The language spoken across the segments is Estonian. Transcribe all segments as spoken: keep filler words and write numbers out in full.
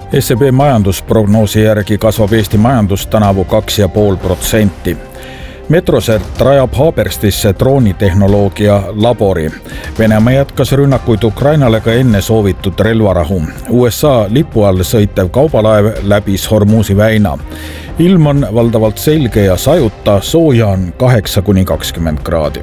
S E B majandusprognoosi järgi kasvab Eesti majandus tänavu kaks ja pool protsenti. Metrosert rajab Haaberstisse droonitehnoloogia labori. Venemaa jätkas rünnakuid Ukrainale ka enne soovitud relvarahu. U S A lipu all sõitev kaubalaev läbis Hormuzi väina. Ilm on valdavalt selge ja sajuta, sooja on kaheksa kuni kakskümmend kraadi.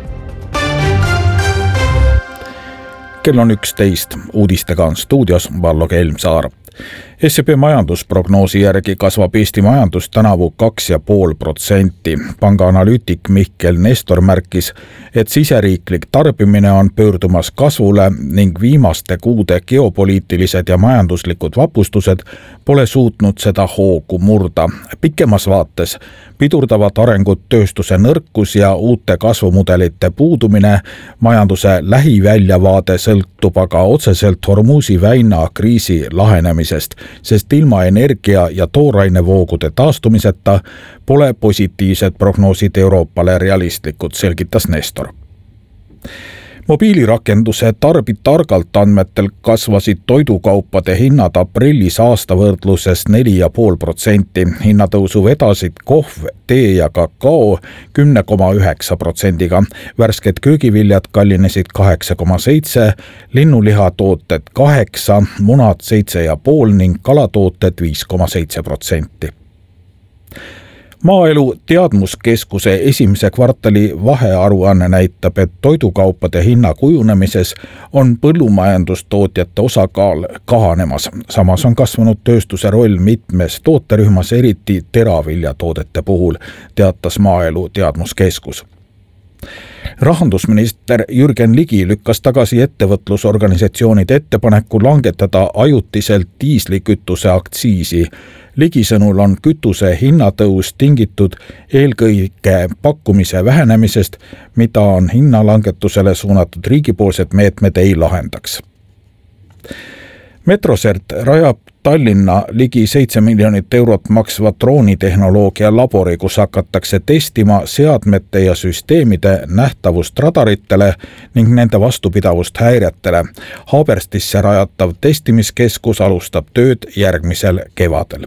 Kell on üksteist, uudistega on stuudios Vallo Kelmsaar. S E B majandusprognoosi järgi kasvab Eesti majandus tänavu kaks ja pool protsenti. Panga analüütik Mihkel Nestor märkis, et siseriiklik tarbimine on pöördumas kasvule ning viimaste kuude geopoliitilised ja majanduslikud vapustused pole suutnud seda hoogu murda. Pikemas vaates pidurdavad arengut tööstuse nõrkus ja uute kasvumudelite puudumine. Majanduse lähiväljavaade sõltub aga otseselt Hormuzi väina kriisi lahenemisest, sest ilma energia- ja toorainevoogude taastumiseta pole positiivsed prognoosid Euroopale realistlikud, selgitas Nestor. Mobiilirakenduse Tarbi targalt andmetel kasvasid toidukaupade hinnad aprillis aasta võrdluses neli ja pool protsenti. Hinnatõusu vedasid kohv, tee ja kakao kümme koma üheksa protsendiga. Värsked köögiviljad kallinesid kaheksa koma seitse, linnulihatooted kaheksa, munad seitse ja pool ning kalatooted viis koma seitse protsenti. Maaelu teadmuskeskuse esimese kvartali vahearuanne näitab, et toidukaupade hinna kujunemises on põllumajandustootjate osakaal kahanemas. Samas on kasvanud tööstuse roll mitmes tooterühmas, eriti teraviljatoodete puhul, teatas Maaelu teadmuskeskus. Rahandusminister Jürgen Ligi lükkas tagasi ettevõtlusorganisatsioonide ettepaneku langetada ajutiselt diislikütuse aktsiisi. Ligi sõnul on kütuse hinnatõus tingitud eelkõige pakkumise vähenemisest, mida on hinnalangetusele suunatud riigipoolsed meetmed ei lahendaks. Metrosert rajab Tallinna ligi seitse miljonit eurot maksva droonitehnoloogia labori, kus hakatakse testima seadmete ja süsteemide nähtavust radaritele ning nende vastupidavust häiretele. Haaberstisse rajatav testimiskeskus alustab tööd järgmisel kevadel.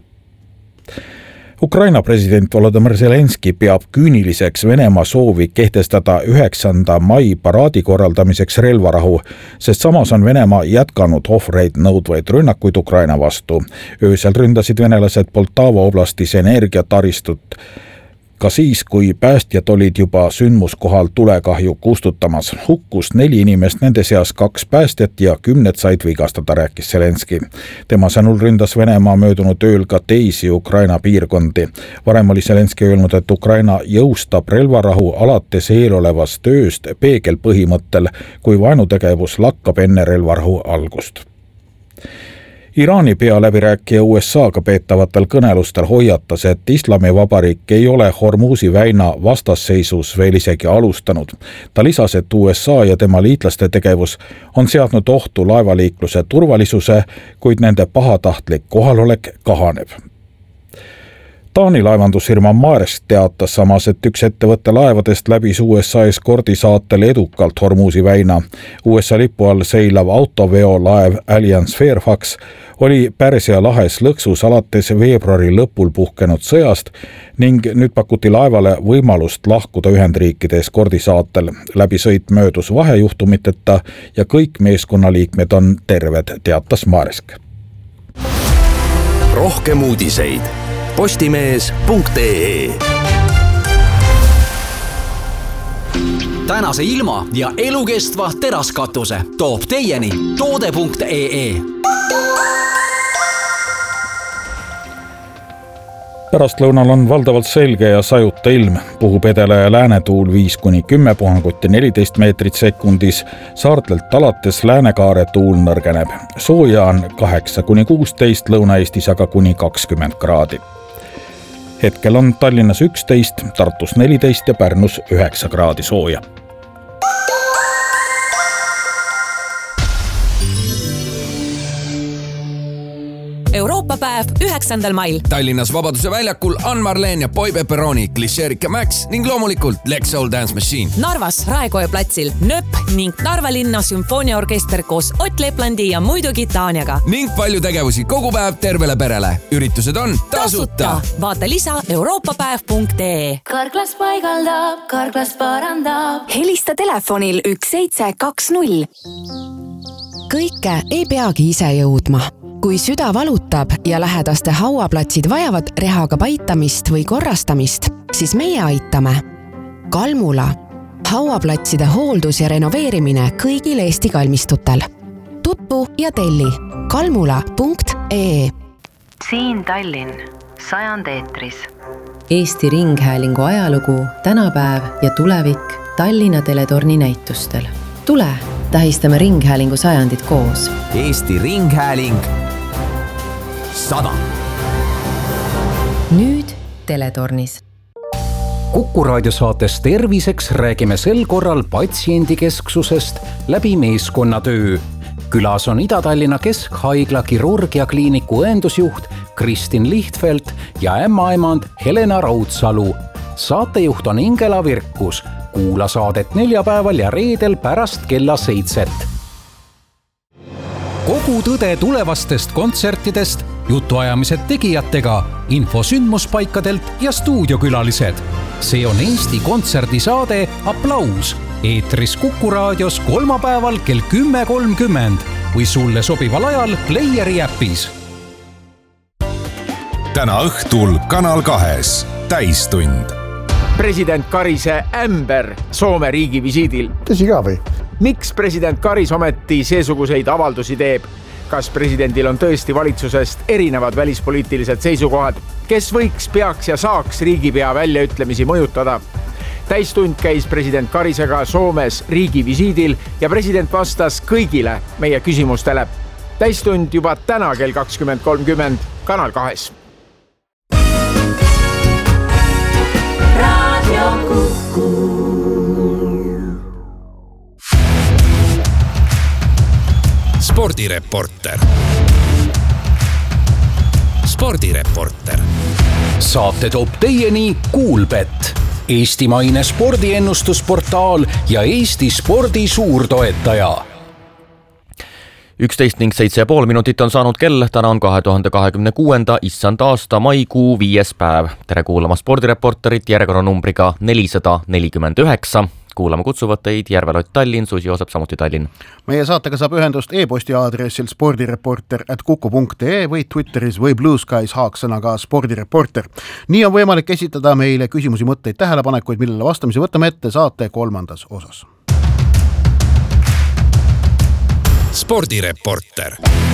Ukraina president Volodõmõr Zelenski peab küüniliseks Venemaa soovi kehtestada üheksanda mai paraadi korraldamiseks relvarahu, sest samas on Venemaa jätkanud ohvreid nõudvaid rünnakuid Ukraina vastu. Öösel ründasid venelased Poltava oblastis energiataristut, ka siis, kui päästjad olid juba sündmuskohal tulekahju kustutamas. Hukkus neli inimest, nende seas kaks päästjat ja kümned said vigastada, rääkis Zelenski. Tema sõnul ründas Venemaa möödunud ööl ka teisi Ukraina piirkondi. Varem oli Zelenski öelnud, et Ukraina jõustab relvarahu alates eelolevast tööst peegelpõhimõttel, kui vaenutegevus lakkab enne relvarahu algust. Iraani pealäbirääkija U S A-ga peetavatel kõnelustel hoiatas, et Islamivabariik ei ole Hormuzi väina vastasseisus veel isegi alustanud. Ta lisas, et U S A ja tema liitlaste tegevus on seadnud ohtu laevaliikluse turvalisuse, kuid nende pahatahtlik kohalolek kahaneb. Taani laevandusfirma Maersk teatas samas, et üks ettevõtte laevadest läbis U S A eskordisaatel edukalt Hormuzi väina. U S A lipu all seilav autoveolaev Alliance Fairfax oli Pärsia lahes lõksus alates veebruari lõpul puhkenud sõjast ning nüüd pakuti laevale võimalust lahkuda Ühendriikide eskordisaatel. Läbisõit möödus vahejuhtumiteta ja kõik meeskonnaliikmed on terved, teatas Maersk. Rohkem uudiseid postimees punkt ee. Tänase ilma ja elukestva teraskatuse toob teieni toode punkt ee. Pärastlõunal on valdavalt selge ja sajuta ilm. Puhub edele ja läänetuul viis kuni kümme, puhangut ja neliteist meetrit sekundis. Saartelt alates läänekaare tuul nõrgeneb. Sooja on kaheksa kuni kuusteist, Lõuna-Eestis aga kuni kakskümmend kraadi. Hetkel on Tallinnas üksteist, Tartus neliteist ja Pärnus üheksa kraadi sooja. Euroopa päev üheksandal mail. Tallinnas Vabaduse väljakul Ann-Marleen ja Boy Pepperoni, Klišerika Max ning loomulikult Lex Soul Dance Machine. Narvas Raekoja platsil Nööp ning Narva linna sümfooniaorkester koos Ott Leplandi ja muidugi Taaniaga. Ning palju tegevusi kogu päev tervele perele. Üritused on tasuta. Vaata lisa euroopapäev punkt ee. Karklas paigaldab, Karklas parandab. Helista telefonil üks seitse kaks null. Kõike ei peagi ise jõudma. Kui süda valutab ja lähedaste hauaplatsid vajavad rehaga paitamist või korrastamist, siis meie aitame. Kalmula. Hauaplatside hooldus ja renoveerimine kõigil Eesti kalmistutel. Tutvu ja telli kalmula punkt ee. Siin Tallinn, sajand eetris. Eesti Ringhäälingu ajalugu, tänapäev ja tulevik Tallinna teletorni näitustel. Tule, tähistame Ringhäälingu sajandit koos. Eesti Ringhääling sada. Nüüd teletornis. Kuku raadiosaates Terviseks räägime sel korral patsiendikesksusest läbi meeskonnatöö. Külas on Ida-Tallinna Keskhaigla kirurgiakliiniku õendusjuht Kristin Lihtfeld ja ämmaemand Helena Raudsalu. Saatejuht on Ingela Virkus. Kuula saadet neljapäeval ja reedel pärast kella seitset. Kogu tõde tulevastest kontsertidest, jutuajamised tegijatega, info sündmuspaikadelt ja stuudiokülalised. See on Eesti kontserdisaade Applaus. Eetris Kuku raadios kolmapäeval kell kümme kolmkümmend või sulle sobival ajal Playeri äpis. Täna õhtul Kanal kahes täistund. President Karise ämber Soome riigi visiidil. Tõsi ka või? Miks president Karis ometi seesuguseid avaldusi teeb? Kas presidendil on tõesti valitsusest erinevad välispoliitilised seisukohad? Kes võiks, peaks ja saaks riigipea väljaütlemisi mõjutada? Täistund käis president Karisega Soomes riigi visiidil ja president vastas kõigile meie küsimustele. Täistund juba täna kell kakskümmend kolmkümmend Kanal kahes. Radio Kuku. Spordireporter. Spordireporter. Saate toob teieni Kuulbet, eestimaine spordiennustusportaal ja Eesti spordi suurtoetaja. üksteist ning seitse ja pool minutit on saanud kell, täna on kahe tuhande kahekümne kuuenda issand aasta maikuu viies päev. Tere kuulama spordireporterit järjekorranumbriga nelisada nelikümmend üheksa. Kuulama kutsuvad teid Järvelott Tallinn, Susi Joosep, samuti Tallinn. Meie saatega saab ühendust e-posti aadressil spordireporter at kuku punkt ee või Twitteris või Blue Skies haaksõnaga spordireporter. Nii on võimalik esitada meile küsimusi, mõtteid, tähelepanekuid, millele vastamise võtame ette saate kolmandas osas. Spordireporter.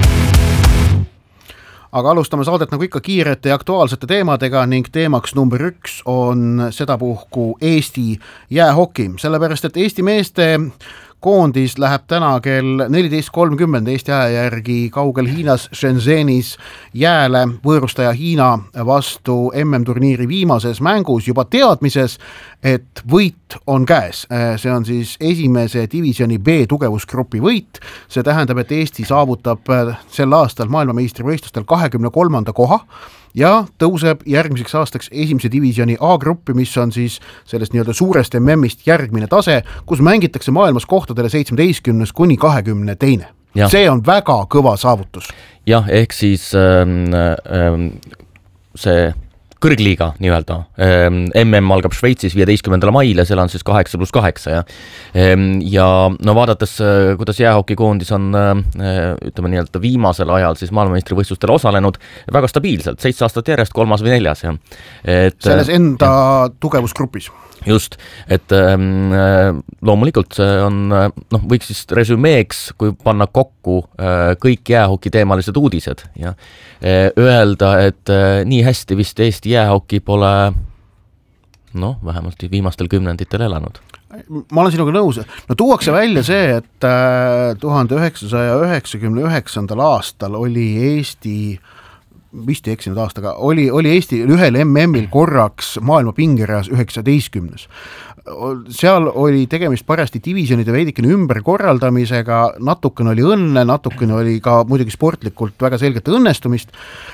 Aga alustame saadet nagu ikka kiirete ja aktuaalsete teemadega ning teemaks number üks on sedapuhku Eesti jäähoki, sellepärast et Eesti meeste koondis läheb täna kell neliteist kolmkümmend Eesti aja järgi kaugel Hiinas Shenzhenis jääle võõrustaja Hiina vastu M M-turniiri viimases mängus juba teadmises, et võit on käes. See on siis esimese divisjoni B tugevusgrupi võit. See tähendab, et Eesti saavutab sel aastal maailmameistrivõistlustel kahekümne kolmanda koha ja tõuseb järgmiseks aastaks esimese divisjoni A-gruppi, mis on siis sellest nii-öelda suurest M M-ist järgmine tase, kus mängitakse maailmas kohtadele seitsmeteistkümnes kuni kahekümne teine. Ja. See on väga kõva saavutus. Jah, ehk siis ähm, ähm, see kõrgliiga nii-öelda. M M algab Šveitsis viieteistkümnendal mail ja seal on siis kaheksa pluss kaheksa. Ja, ja no vaadates, kuidas jäähokikoondis on ütleme nii-öelda viimasel ajal siis maailmameistrivõistlustel osalenud väga stabiilselt, seitse aastat järjest, kolmas või neljas. Ja. Et, selles enda ja. tugevusgrupis. Just, et ähm, loomulikult see on, noh, võiks siis resümeeks, kui panna kokku äh, kõik jäähoki teemalised uudised ja äh, öelda, et äh, nii hästi vist Eesti jäähoki pole, noh, vähemalt viimastel kümnenditel elanud. Ma olen sinuga nõus. No tuuakse välja see, et äh, tuhande üheksasaja üheksakümne üheksandal aastal oli Eesti vist ei eksinud aastaga, oli, oli Eesti ühel M M-il korraks maailma pingereas üheksateistkümnes. seal oli tegemist parajasti divisionide veidikene ümberkorraldamisega, natukene oli õnne, natukene oli ka muidugi sportlikult väga selget õnnestumist,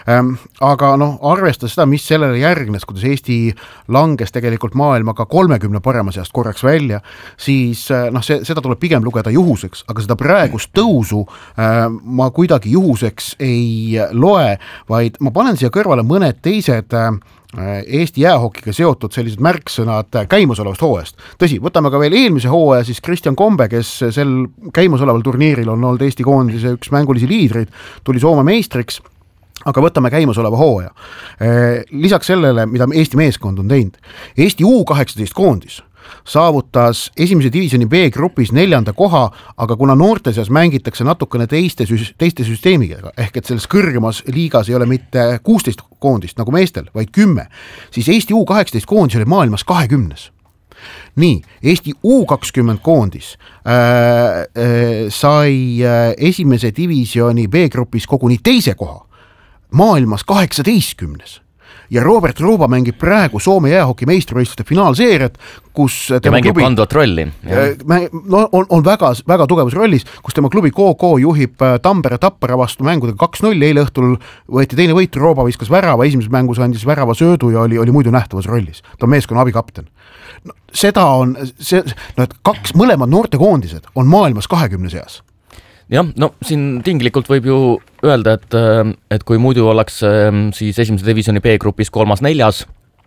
aga noh, arvestades seda, mis sellele järgnes, kuidas Eesti langes tegelikult maailmaga kolmekümne parema seast korraks välja, siis noh, see, seda tuleb pigem lugeda juhuseks, aga seda praegust tõusu ma kuidagi juhuseks ei loe, vaid ma panen siia kõrvale mõned teised Eesti jäähokiga seotud sellised märksõnad käimasolevast hooajast. Tõsi, võtame ka veel eelmise hooaja, siis Kristjan Kombe, kes sel käimasoleval turniiril on olnud Eesti koondise üks mängulisi liidreid, tuli Soome meistriks, aga võtame käimasoleva hooaja. Lisaks sellele, mida Eesti meeskond on teinud, Eesti U kaheksateist koondis saavutas esimese divisjoni B-grupis neljanda koha, aga kuna noorte seas mängitakse natukene teiste, teiste süsteemiga, ehk et selles kõrgemas liigas ei ole mitte kuusteist koondist nagu meestel, vaid kümme, siis Eesti U kaheksateist koondis oli maailmas kahekümnes. Nii, Eesti U kakskümmend koondis äh, äh, sai äh, esimese divisjoni B-grupis koguni teise koha, maailmas kaheksateistkümnes. Ja Robert Ruuba mängib praegu Soome jäähoki meistrivõistluste finaalseeriat, kus ja mängib klubi, kandvat rolli. No, on, on väga, väga tugevas rollis, kus tema klubi K K juhib Tampere Tappara vastu mängudega kaks null, eile õhtul võeti teine võit, Ruuba viskas värava, esimeses mängus andis värava söödu ja oli, oli muidu nähtavas rollis. Ta on meeskonna abikapten. No, seda on, see, no, et kaks mõlemad noortekoondised on maailmas kahekümne seas. Jah, no siin tinglikult võib ju öelda, et, et kui muidu oleks siis esimese divisjoni B-grupis kolmas neljas,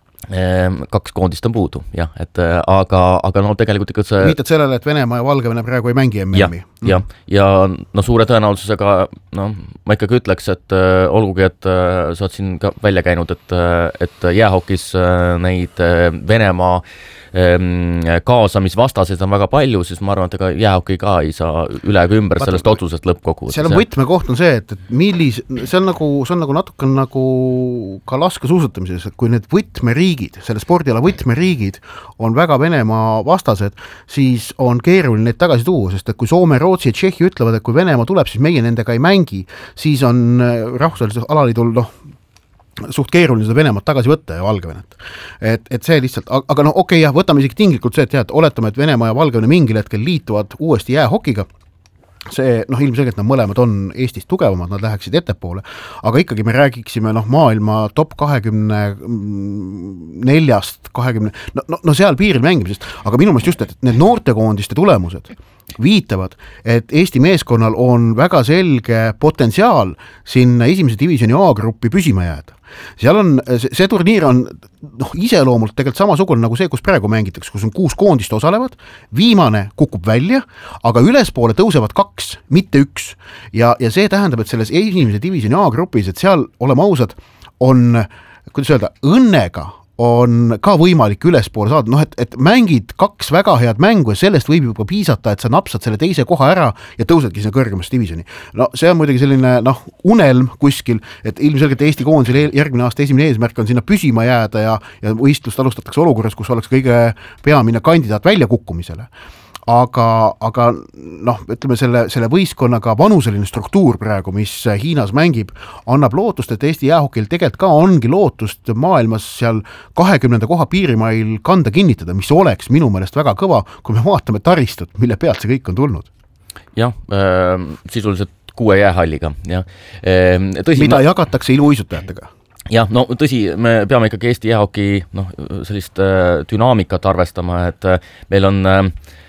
kaks koondist on puudu, jah, et aga, aga no tegelikult ikka see... Viitad sellele, et Venemaa ja Valgevene praegu ei mängi M M-i. Ja, ja, ja no suure tõenäosusega, no ma ikkagi ütleks, et olgugi, et sa oled siin ka välja käinud, et, et jäähokis neid Venemaa kaasamisvastaseid on väga palju, siis ma arvan, et ega jäähoki ka ei saa üle ega ümber sellest otsusest lõppkogu. Seal on võtmekoht on see, et, et millis, see on nagu, see on nagu natuke nagu ka laskesuusatamises, et kui need võtmeriigid, selle spordiala võtmeriigid on väga Venemaa vastased, siis on keeruline neid tagasi tuua, sest et kui Soome, Rootsi ja Tšehhi ütlevad, et kui Venemaa tuleb, siis meie nendega ei mängi, siis on rahvusvahelisel alaliidul noh, suht keeruline seda Venemaad tagasi võtta ja Valgevenet. Et, et see lihtsalt, aga noh, okei, jah, võtame isegi tinglikult see, et jah, et oletame, et Venemaa ja Valgevene mingil hetkel liituvad uuesti jäähokiga, see, noh, ilmselgelt nad mõlemad on Eestist tugevamad, nad läheksid ettepoole, aga ikkagi me räägiksime, noh, maailma top kahekümne neljast, kahekümne, no, no, no seal piiril mängimisest, aga minu meelest just, et need noortekoondiste tulemused viitavad, et Eesti meeskonnal on väga selge potentsiaal sinna esimese divisjoni A-gruppi püsima jääda. Seal on, see turniir on noh, iseloomult tegelikult samasugune nagu see, kus praegu mängitakse, kus on kuus koondist osalevad, viimane kukub välja, aga ülespoole tõusevad kaks, mitte üks. Ja, ja see tähendab, et selles esimese divisjoni A-grupis, et seal, oleme ausad, on, kuidas öelda, õnnega on ka võimalik ülespoole saada, noh, et, et mängid kaks väga head mängu ja sellest võib juba piisata, et sa napsad selle teise koha ära ja tõusedki sinna kõrgemasse divisioni. No see on muidugi selline, noh, unelm kuskil, et ilmselgelt Eesti koondisel järgmine aasta esimene eesmärk on sinna püsima jääda ja, ja võistlust alustatakse olukorras, kus oleks kõige peamine kandidaat välja kukkumisele. Aga, aga noh, ütleme selle, selle võistkonnaga vanuseline struktuur praegu, mis Hiinas mängib, annab lootust, et Eesti jäähokil tegelikult ka ongi lootust maailmas seal kahekümnenda koha piirimail kanda kinnitada, mis oleks minu meelest väga kõva, kui me vaatame taristut, mille pealt see kõik on tulnud. Jah, äh, sisuliselt kuue jäähalliga. Ja. Äh, tõsi, mida ma... jagatakse iluuisutajatega? Jah, no tõsi, me peame ikkagi Eesti jäähoki noh, sellist äh, dünaamikat arvestama, et äh, meil on äh,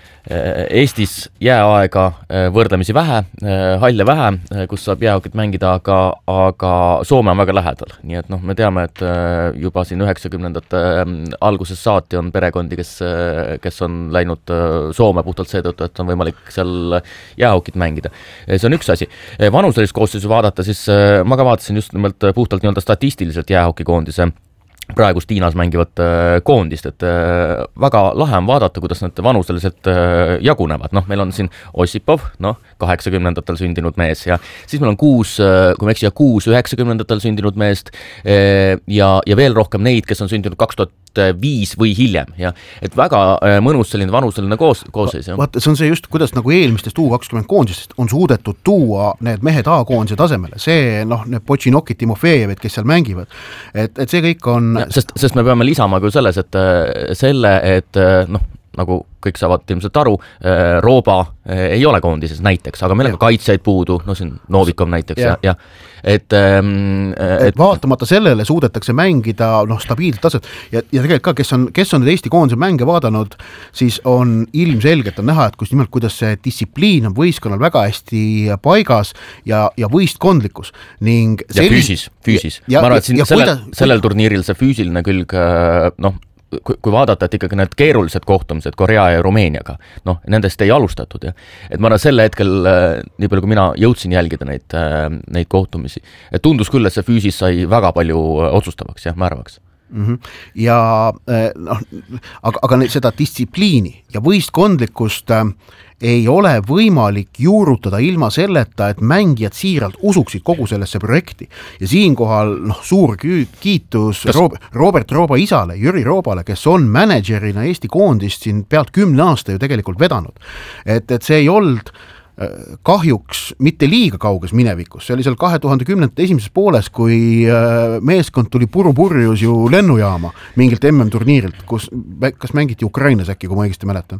Eestis jääaega võrdlemisi vähe, halle vähe, kus saab jäähokit mängida, aga, aga Soome on väga lähedal. Nii et noh, me teame, et juba siin üheksakümnendate alguses saati on perekondi, kes, kes on läinud Soome puhtalt seetõttu, et on võimalik seal jäähokit mängida. See on üks asi. Vanuselist koosseisu vaadata, siis ma ka vaatasin just nimelt puhtalt nii-öelda statistiliselt jäähokikoondise praegust Hiinas mängivat koondist, et väga lahe on vaadata, kuidas nad vanuseliselt jagunevad. Noh, meil on siin Ossipov, noh, kaheksakümnendatel sündinud mees ja siis meil on kuus, kui me eksi, kuus üheksakümnendatel sündinud meest ja, ja veel rohkem neid, kes on sündinud kaks tuhat viis või hiljem. Ja, et väga mõnus selline vanuseline koos, koosseis. Va, vaata, see on see just, kuidas nagu eelmistest U kakskümmend koondisest on suudetud tuua need mehed A-koondise tasemele. See, noh, need Potšinokid, Timofejevid, kes seal mängivad. Et, et see kõik on... Ja, sest, sest me peame lisama küll selles, et selle, et noh, nagu kõik saavad ilmselt aru, Rooba ei ole koondises näiteks, aga meil on ka kaitsjaid puudu, no see on Novikov näiteks ja, ja, ja et, ähm, et, et vaatamata sellele suudetakse mängida noh, stabiilset taset ja, ja tegelikult ka, kes on, kes on nüüd Eesti koondise mänge vaadanud, siis on ilmselgelt on näha, et kus nimelt, kuidas see distsipliin on võistkonnal väga hästi paigas ja, ja võistkondlikkus ning ja sellis... füüsis, füüsis. Ja, ma arvan, et siin ja, selle, kuida... sellel turniiril see füüsiline külg, noh, kui, kui vaadata, et ikkagi need keerulised kohtumised Korea ja Rumeeniaga, noh, nendest ei alustatud ja et ma arvan, selle hetkel, nii palju kui mina jõudsin jälgida neid, neid kohtumisi, et tundus küll, et see füüsis sai väga palju otsustavaks ja määravaks. Mm-hmm. ja noh, aga, aga seda distsipliini ja võistkondlikkust äh, ei ole võimalik juurutada ilma selleta, et mängijad siiralt usuksid kogu sellesse projekti ja siinkohal noh, suur kiitus Kas... Robert, Robert Rooba isale, Jüri Roobale, kes on managerina Eesti koondist siin pealt kümne aasta ju tegelikult vedanud, et, et see ei olnud kahjuks mitte liiga kauges minevikus, see oli seal kahe tuhande kümnendate esimeses pooles, kui meeskond tuli puru-purjus ju lennujaama mingilt M M turniirilt, kus kas mängiti Ukrainas äkki, kui ma õigesti mäletan.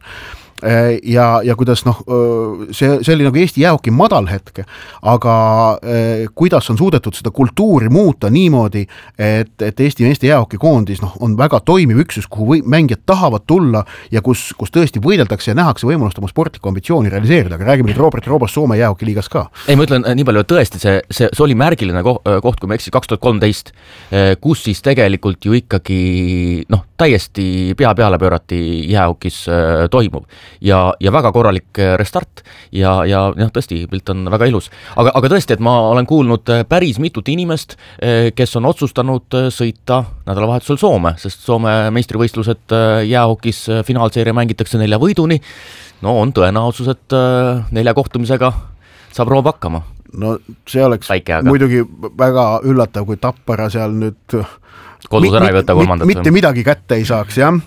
Ja, ja kuidas noh, see, see oli nagu Eesti jäähoki madal hetke, aga kuidas on suudetud seda kultuuri muuta niimoodi, et, et Eesti meeste jäähoki koondis noh, on väga toimiv üksus, kuhu või, mängijad tahavad tulla ja kus, kus tõesti võideldakse ja nähakse võimalust oma sportliku ambitsiooni realiseerida, aga räägime nüüd Robert Roobast Soome jäähoki liigas ka. Ei, ma ütlen nii palju, et tõesti see, see, see oli märgiline koht, kui me eksis kaks tuhat kolmteist, kus siis tegelikult ju ikkagi noh, täiesti pea peale pöörati jäähokis toimuv. Ja, ja väga korralik restart ja, ja noh, tõesti, pilt on väga ilus. Aga, aga tõesti, et ma olen kuulnud päris mitut inimest, kes on otsustanud sõita nädalavahetusel Soome, sest Soome meistrivõistlused jäähokis finaalseeria mängitakse nelja võiduni. No on tõenäosus, et nelja kohtumisega saab Roob hakkama. No see oleks Väike, aga... muidugi väga üllatav, kui Tappara seal nüüd kodus ära ei võtta kolmandat. Mitte midagi kätte ei saaks, jah.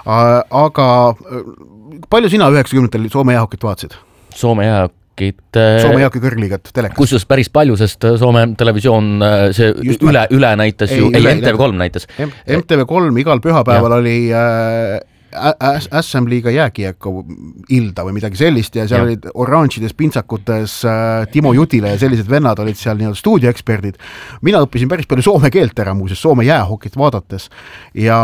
Aga palju sina üheksakümnendatel Soome jäähokit vaatasid? Soome jäähokit... Soome jäähoki kõrgliigat telekas. Kusjuures päris palju, sest Soome televisioon see Just üle, üle näitas ei, ju, ei, M T V kolm näitas. M T V kolm igal pühapäeval ja. oli äh, Assembly'ga jääkiekko ilda või midagi sellist ja seal ja. olid oranžides pintsakutes äh, Timo Jutile ja sellised vennad olid seal nii-öelda stuudioeksperdid. Mina õppisin päris palju soome keelt ära muuses Soome jäähokit vaadates ja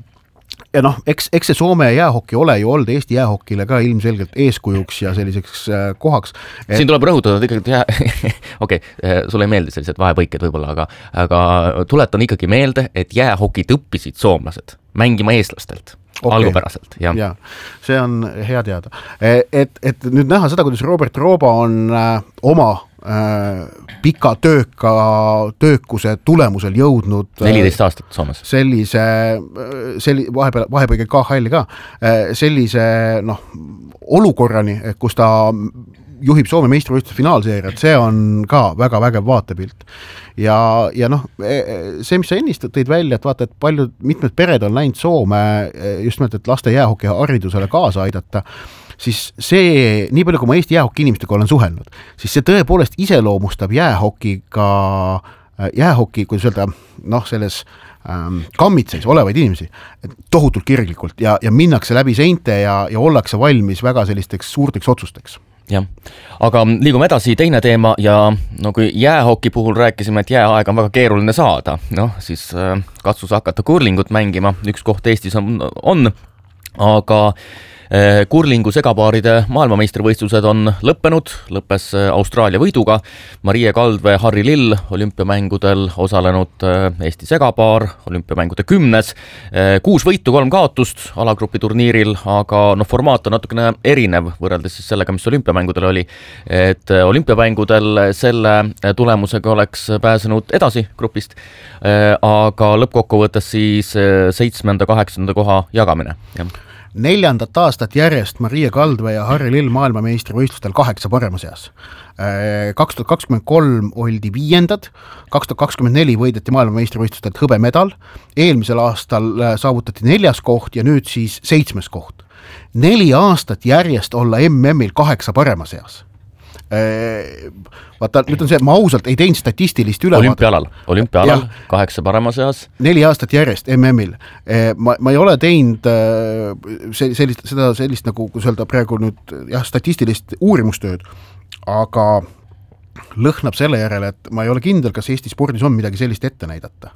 Ja noh, eks, eks see Soome jäähoki ole ju olnud Eesti jäähokile ka ilmselgelt eeskujuks ja selliseks äh, kohaks. Et... Siin tuleb rõhutada, et ikkagi jää... okei, okay, sulle ei meeldi sellised vahepõiked võib-olla, aga, aga tuletan ikkagi meelde, et jäähokit õppisid soomlased mängima eestlastelt. Okay. Algupäraselt, jah. Ja, see on hea teada. Et, et nüüd näha seda, kuidas Robert Rooba on äh, oma äh, pika tööka, töökuse tulemusel jõudnud neliteist aastat Soomes. Sellise, selli, vahepeal, vahepeal K H L-i ka, sellise noh, olukorrani, kus ta juhib Soome meistrivõistluse finaalseeriat, see on ka väga vägev vaatepilt. Ja, ja noh, see, mis sa ennist tõid välja, et vaata, et paljud, mitmed pered on läinud Soome just nimelt, et laste jäähoki haridusele kaasa aidata, siis see, nii palju kui ma Eesti jäähoki inimestega olen suhelnud, siis see tõepoolest iseloomustab jäähokiga, jäähoki, kuidas öelda, noh, selles ähm, kammitseis olevaid inimesi tohutult kirglikult ja, ja minnakse läbi seinte ja, ja ollakse valmis väga sellisteks suurteks otsusteks. Jah, aga liigume edasi teine teema ja no kui jäähoki puhul rääkisime, et jääaeg on väga keeruline saada, noh siis äh, katsus hakata kurlingut mängima, üks koht Eestis on, on aga kurlingu segapaaride maailmameistrivõistlused on lõppenud, lõppes Austraalia võiduga. Marie Kaldvee, Harri Lill olümpiamängudel osalenud Eesti segapaar, olümpiamängude kümnes, kuus võitu, kolm kaotust alagrupi turniiril, aga no formaat on natukene erinev võrreldes siis sellega, mis olümpiamängudel oli. Et olümpiamängudel selle tulemusega oleks pääsenud edasi grupist, aga lõppkokkuvõttes siis seitsmenda, kaheksanda koha jagamine. Jah. Neljandat aastat järjest Marie Kaldvee ja Harri Lill maailmameistrivõistlustel kaheksa parema seas. kaks tuhat kakskümmend kolm oldi viiendad, kaks tuhat kakskümmend neli võideti maailmameistrivõistlustelt hõbemedal, eelmisel aastal saavutati neljas koht ja nüüd siis seitsmes koht. Neli aastat järjest olla M M-il kaheksa parema seas. Vaata, nüüd on see, ma ausalt ei teinud statistilist ülevaade. Olümpiaalal, olümpiaalal, kaheksa parema seas. Neli aastat järjest M M-il. Ma, ma ei ole teinud sellist, seda sellist, nagu kus öelda praegu nüüd jah, statistilist uurimustööd, aga lõhnab selle järele, et ma ei ole kindel, kas Eesti spordis on midagi sellist ette näidata.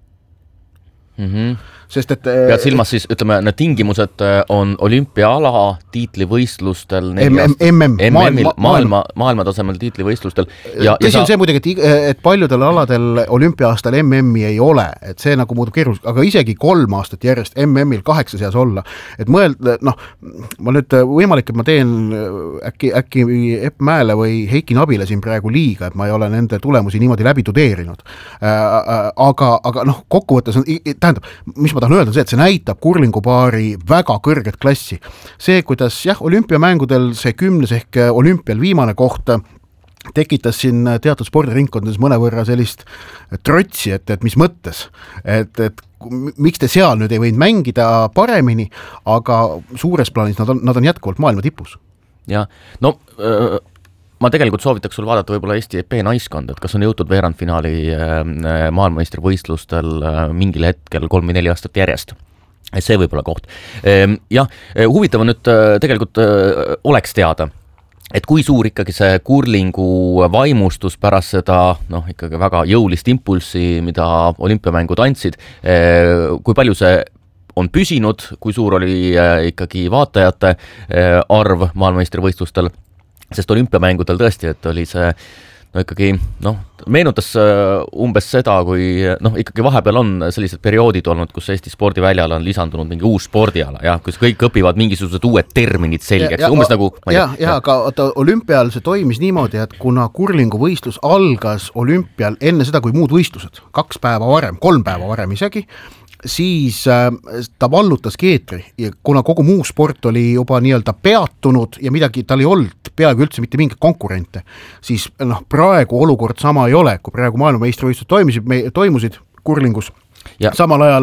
Mm-hmm. Sest et pead silmas siis, ütleme, need tingimused on olümpiaala tiitlivõistlustel M M maailma, maailma, maailma tasemel tiitlivõistlustel ja, tõsi ja on sa... see muidugi, et, et paljudel aladel olümpiaastal M M-i ei ole, et see nagu muudub keeruliseks, aga isegi kolm aastat järjest M M-il kaheksa seas olla, et mõelda, noh, ma nüüd võimalik, et ma teen äkki, äkki Epp Mäele või Heiki Nabile siin praegu liiga, et ma ei ole nende tulemusi niimoodi läbi tudeerinud, aga, aga noh, kokkuvõttes on, tähendab, mis ma tahan öelda, see, et see näitab kurlingupaari väga kõrget klassi. See, kuidas jah, olümpiamängudel see kümnes ehk olümpial viimane koht tekitas siin teatud spordiringkondades mõnevõrra sellist trotsi, et, et mis mõttes, et, et miks te seal nüüd ei võinud mängida paremini, aga suures plaanis nad on, nad on jätkuvalt maailma tipus. Ja, no öö... ma tegelikult soovitaks sul vaadata võib-olla Eesti E P naiskond, et kas on jõutud veerandfinaali maailmameistrivõistlustel mingil hetkel kolm või neli aastat järjest. See võib olla koht. Jah, huvitav on nüüd tegelikult oleks teada, et kui suur ikkagi see kurlingu vaimustus pärast seda noh, ikkagi väga jõulist impulssi, mida olümpiamängud andsid, kui palju see on püsinud, kui suur oli ikkagi vaatajate arv maailmameistrivõistlustel, sest olümpiamängudel tõesti, et oli see no ikkagi, noh, meenutas umbes seda, kui noh, ikkagi vahepeal on sellised perioodid olnud, kus Eesti spordiväljal on lisandunud mingi uus spordiala, jah, kus kõik õpivad mingisugused uued terminid selgeks, ja, ja, umbes nagu ja, ja, ja, aga oota, olümpial see toimis niimoodi, et kuna kurlinguvõistlus algas olümpial enne seda, kui muud võistlused, kaks päeva varem, kolm päeva varem isegi, siis äh, ta vallutas keetri ja kuna kogu muu sport oli juba nii-öelda peatunud ja midagi, tal ei olnud peaaegu üldse mitte mingit konkurente, siis noh, praegu olukord sama ei ole, kui praegu maailmameistrivõistlused toimisid, toimusid kurlingus. Ja. Samal ajal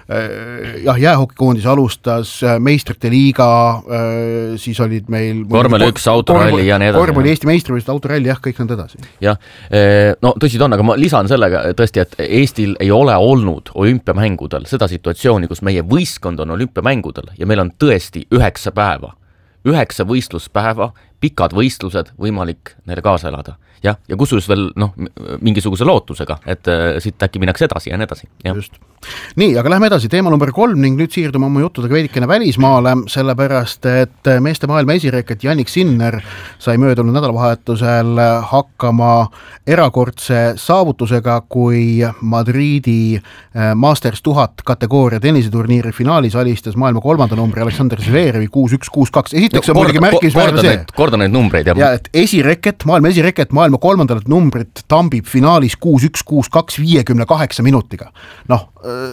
äh, jah, jäähokikoondis alustas äh, meistrite liiga, äh, siis olid meil vormel üks, autoralli ja nii edasi. Vormel Eesti meistrivõistlused, autoralli, jah, kõik need edasi. Jah, no tõsi ta on, aga ma lisan sellega tõesti, et Eestil ei ole olnud olümpiamängudel seda situatsiooni, kus meie võistkond on olümpiamängudel ja meil on tõesti üheksa päeva, üheksa võistluspäeva, pikad võistlused võimalik neile kaasa elada. Ja, ja kusjuures veel noh, mingisuguse lootusega, et äh, siit äkki minnakse edasi ja nii edasi. Ja. Just. Nii, aga lähme edasi, teema number kolm ning nüüd siirdume oma juttudega veidikene välismaale, sellepärast, et meeste maailma esireket Jannik Sinner sai möödunud nädalavahetusel hakkama erakordse saavutusega, kui Madridi Masters tuhat kategooria tenniseturniiri finaalis alistas maailma kolmanda numbri Aleksander Zverevi kuus üks kuus kaks. Esiteks on muidugi märkisväärne see. Korda neid numbreid. Ja, et esireket, maailma esireket, maailma kolmandalat numbrit tambib finaalis kuus üks kuus kaks viiekümne kaheksa minutiga. Noh,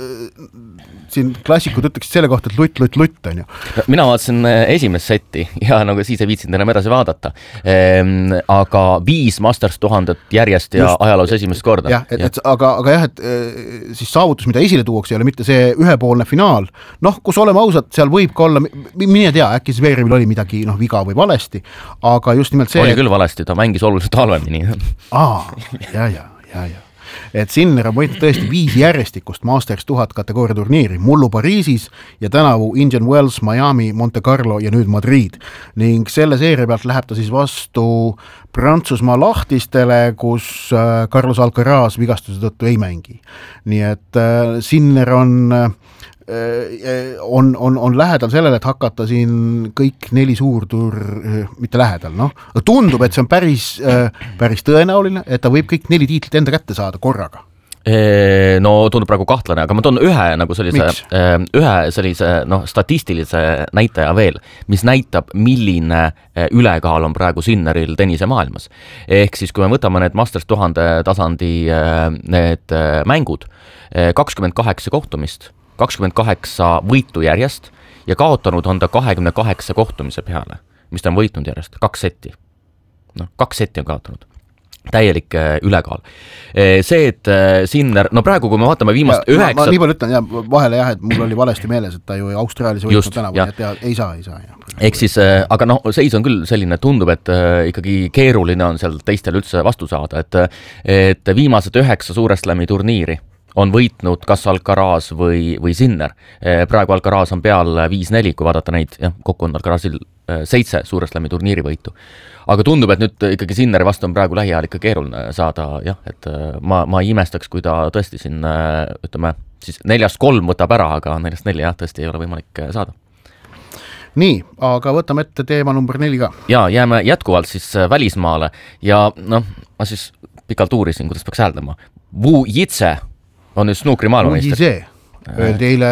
siin klassikud ütleksid selle kohta, et lutt, lutt, lutt on ju. Mina vaatasin esimest setti ja nagu siis ei viitsinud enam edasi vaadata. Ehm, aga viis Masters tuhandet järjest ja Just, ajaloos esimest korda. Jah, et, et, aga, aga jah, et siis saavutus, mida esile tuuakse, ei ole mitte see ühepoolne finaal. Noh, kus oleme ausad, seal võib ka olla, mine tea, äkki Zverevil oli midagi noh, viga või valesti, aga just nimelt see... Oli küll valesti, ta mängis oluliselt halvemini. Aa, ja, ja, ja, ja. Et Sinner on võitnud tõesti viis järjestikust Masters tuhat kategooria turniiri, mullu Pariisis ja tänavu Indian Wells, Miami, Monte Carlo ja nüüd Madrid. Ning selle seeria pealt läheb ta siis vastu Prantsusmaa lahtistele, kus Carlos Alcaraz vigastuse tõttu ei mängi. Nii et Sinner on... On, on, on lähedal sellele, et hakata siin kõik neli suurtur, mitte lähedal, noh, tundub, et see on päris, päris tõenäoline, et ta võib kõik neli tiitlit enda kätte saada korraga. No tundub praegu kahtlane, aga ma toon ühe nagu sellise, ühe sellise noh, statistilise näitaja veel, mis näitab, milline ülekaal on praegu Sinneril tennise maailmas. Ehk siis, kui me võtame need Masters tuhande tasandi need mängud, kakskümmend kaheksa kohtumist, kakskümmend kaheksa võitu järjest ja kaotanud on ta kahekümne kaheksa kohtumise peale, mis ta on võitnud järjest, kaks seti. No, kaks seti on kaotanud. täielik ülekaal. See, et Sinner, no praegu, kui me vaatame viimast ja, üheksa... Ma, ma nii palju ütlen ja, vahele jah, et mul oli valesti meeles, et ta ju Austraalias võitnud tänavu, et ja, ei saa, ei saa. Ja. Ehk siis, aga noh, seis on küll selline, tundub, et ikkagi keeruline on seal teistel üldse vastu saada, et, et viimased üheksa suureslämi turniiri on võitnud kas Alcaraz või, või Sinner. Praegu Alcaraz on peal viis neli, kui vaadata neid, jah, kokku on Alcarazil seitse suureslämi turniiri võitu. Aga tundub, et nüüd ikkagi Sinneri vastu on praegu lähiajal ikka keeruline saada, jah, et ma, ma ei imestaks, kui ta tõesti siin, ütleme, siis neljast kolm võtab ära, aga neljast neli, jah, tõesti ei ole võimalik saada. Nii, aga võtame ette teema number neli ka. Ja, jääme jätkuvalt siis välismaale ja noh, ma siis pikalt uurisin, kuidas peaks hääldama. Wu Jitse on nüüd snuukri maailmameister. Wu Jitse, öeldi eile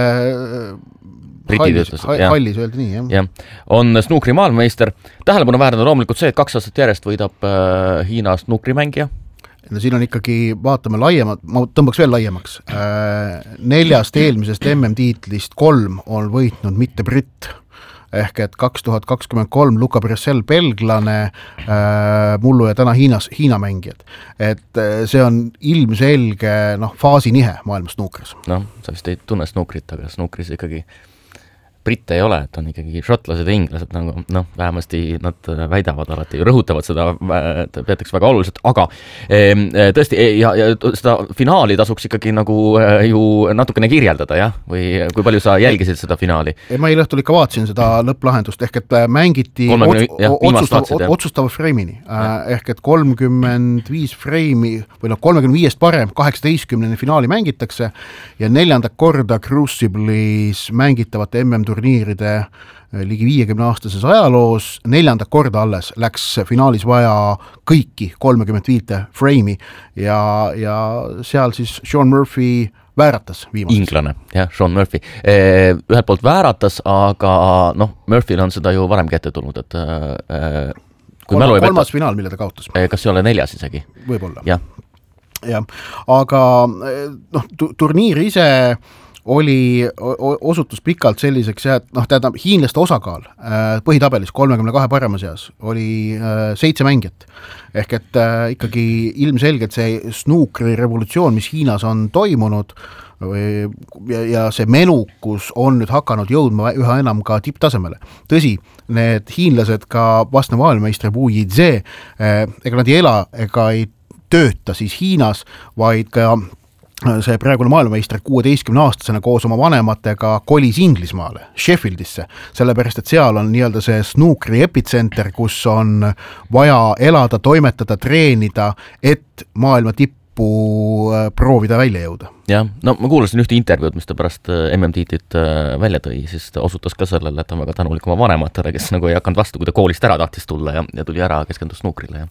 hallis, hallis öeldi nii, jah. Ja. On snuukri maailmameister. Tähelepanu väärne loomulikult see, et kaks aastat järjest võidab äh, Hiina snuukrimängija. No siin on ikkagi, vaatame laiemalt, ma tõmbaks veel laiemaks. Äh, neljast eelmisest M M-tiitlist kolm on võitnud mitte Britt. Ehk et kaks tuhat kakskümmend kolm Luka Bressel belglane, äh, mullu ja täna Hiinas, Hiina mängijad. Et äh, see on ilmselge noh, faasinihe maailma snuukris. No, sa vist ei tunne snuukrit, aga snuukris ikkagi Britte ei ole, et on ikkagi šotlased ja inglased, nagu, noh, vähemasti nad väidavad alati, rõhutavad seda, et peetakse väga oluliselt, aga e, tõesti, ja, ja seda finaali tasuks ikkagi nagu ju natukene kirjeldada, jah? Või kui palju sa jälgisid seda finaali? Ma eile õhtul ikka vaatasin seda lõpplahendust, ehk et mängiti kolmekümne, jah, otsustav, vaatsid, otsustava freimini, ehk et kolmkümmend viis freimi, või noh, kolmekümne viiest parem, kaheksateistkümneni finaali mängitakse ja neljanda korda Crucible'is mängitavate M M turniiride ligi viiekümne aastases ajaloos, neljanda korda alles läks finaalis vaja kõiki kolmekümmend viite freimi ja, ja seal siis Sean Murphy vääratas viimasest. Inglane, jah, Sean Murphy. Ühelt poolt vääratas, aga noh, Murphy'l on seda ju varemgi ette tulnud, et kui Kolma, mälu ei kolmas võtta, finaal, mille ta kaotas. Kas see ole neljas isegi? Võib-olla. Jah. Ja, aga noh, turniir ise oli, osutus pikalt selliseks, et noh, tähendab, hiinlaste osakaal põhitabelis kolmekümne kahe parema seas oli seitse mängijat. Ehk et äh, ikkagi ilmselgelt see snuukri revolutsioon, mis Hiinas on toimunud ja, ja see menukus on nüüd hakanud jõudma üha enam ka tipptasemele. Tõsi, need hiinlased ka vastne maailmameistri Wu Jitse, ega nad ei ela ega ei tööta siis Hiinas, vaid ka see praegune maailmameister kuueteistkümne aastasena koos oma vanematega kolis Inglismaale, Sheffieldisse, sellepärast, et seal on nii-öelda see snuukri epitsenter, kus on vaja elada, toimetada, treenida, et maailma tippu proovida välja jõuda. Jah, no ma kuulasin ühte intervjuud, mis ta pärast M M-tiitlit välja tõi, siis ta osutas ka sellele, et ta on väga tänulik oma vanematele, kes nagu ei hakanud vastu, kui ta koolist ära tahtis tulla ja, ja tuli ära keskendus snuukrile. Ja.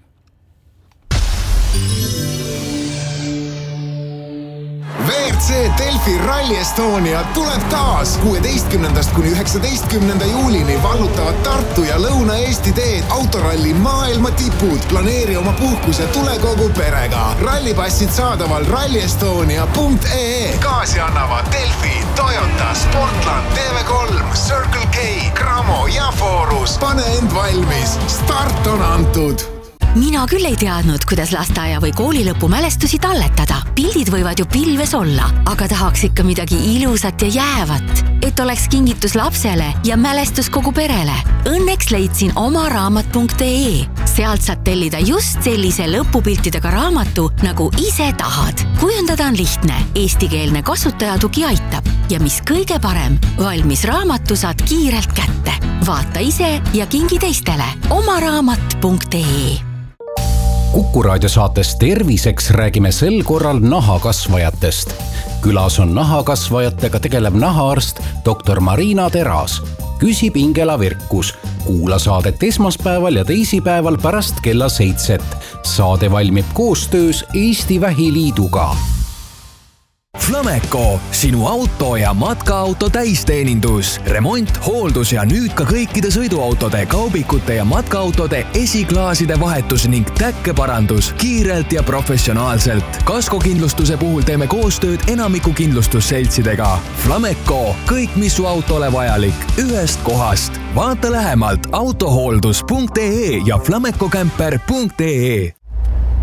V R C Delfi Rally Estonia tuleb taas kuueteistkümnendast kuni üheksateistkümnenda juulini vallutavad Tartu ja Lõuna-Eesti teed autoralli maailma tipud. Planeeri oma puhkuse tule kogu perega. Rallipassid saadaval rally estonia punkt ee e. Kaasi annavad Delfi, Toyota, Sportland, T V kolm, Circle K, Cramo ja Forus. Pane end valmis. Start on antud. Mina küll ei teadnud, kuidas lasteaia või kooli lõpu mälestusi talletada. Pildid võivad ju pilves olla, aga tahaks ikka midagi ilusat ja jäävat, et oleks kingitus lapsele ja mälestus kogu perele. Õnneks leidsin oma raamat punkt ee e. Sealt saad tellida just sellise lõpupiltidega raamatu, nagu ise tahad. Kujundada on lihtne, eestikeelne kasutajatugi aitab ja mis kõige parem, valmis raamatu saad kiirelt kätte. Vaata ise ja kingi teistele. Oma raamat punkt ee e. Kuku raadiosaates Terviseks räägime sel korral nahakasvajatest. Külas on nahakasvajatega tegelev nahaarst doktor Marina Teras. Küsib Ingela Virkus. Kuula saadet esmaspäeval ja teisipäeval pärast kella seitset. Saade valmib koostöös Eesti Vähiliiduga. Flameco, sinu auto ja matkaauto täisteenindus, remont, hooldus ja nüüd ka kõikide sõiduautode, kaubikute ja matkaautode esiklaaside vahetus ning täkkeparandus kiirelt ja professionaalselt. Kaskokindlustuse puhul teeme koostööd enamiku kindlustusseltsidega. Flameco, kõik mis su autole vajalik, ühest kohast. Vaata lähemalt autohooldus punkt ee e ja flamecocamper punkt ee e.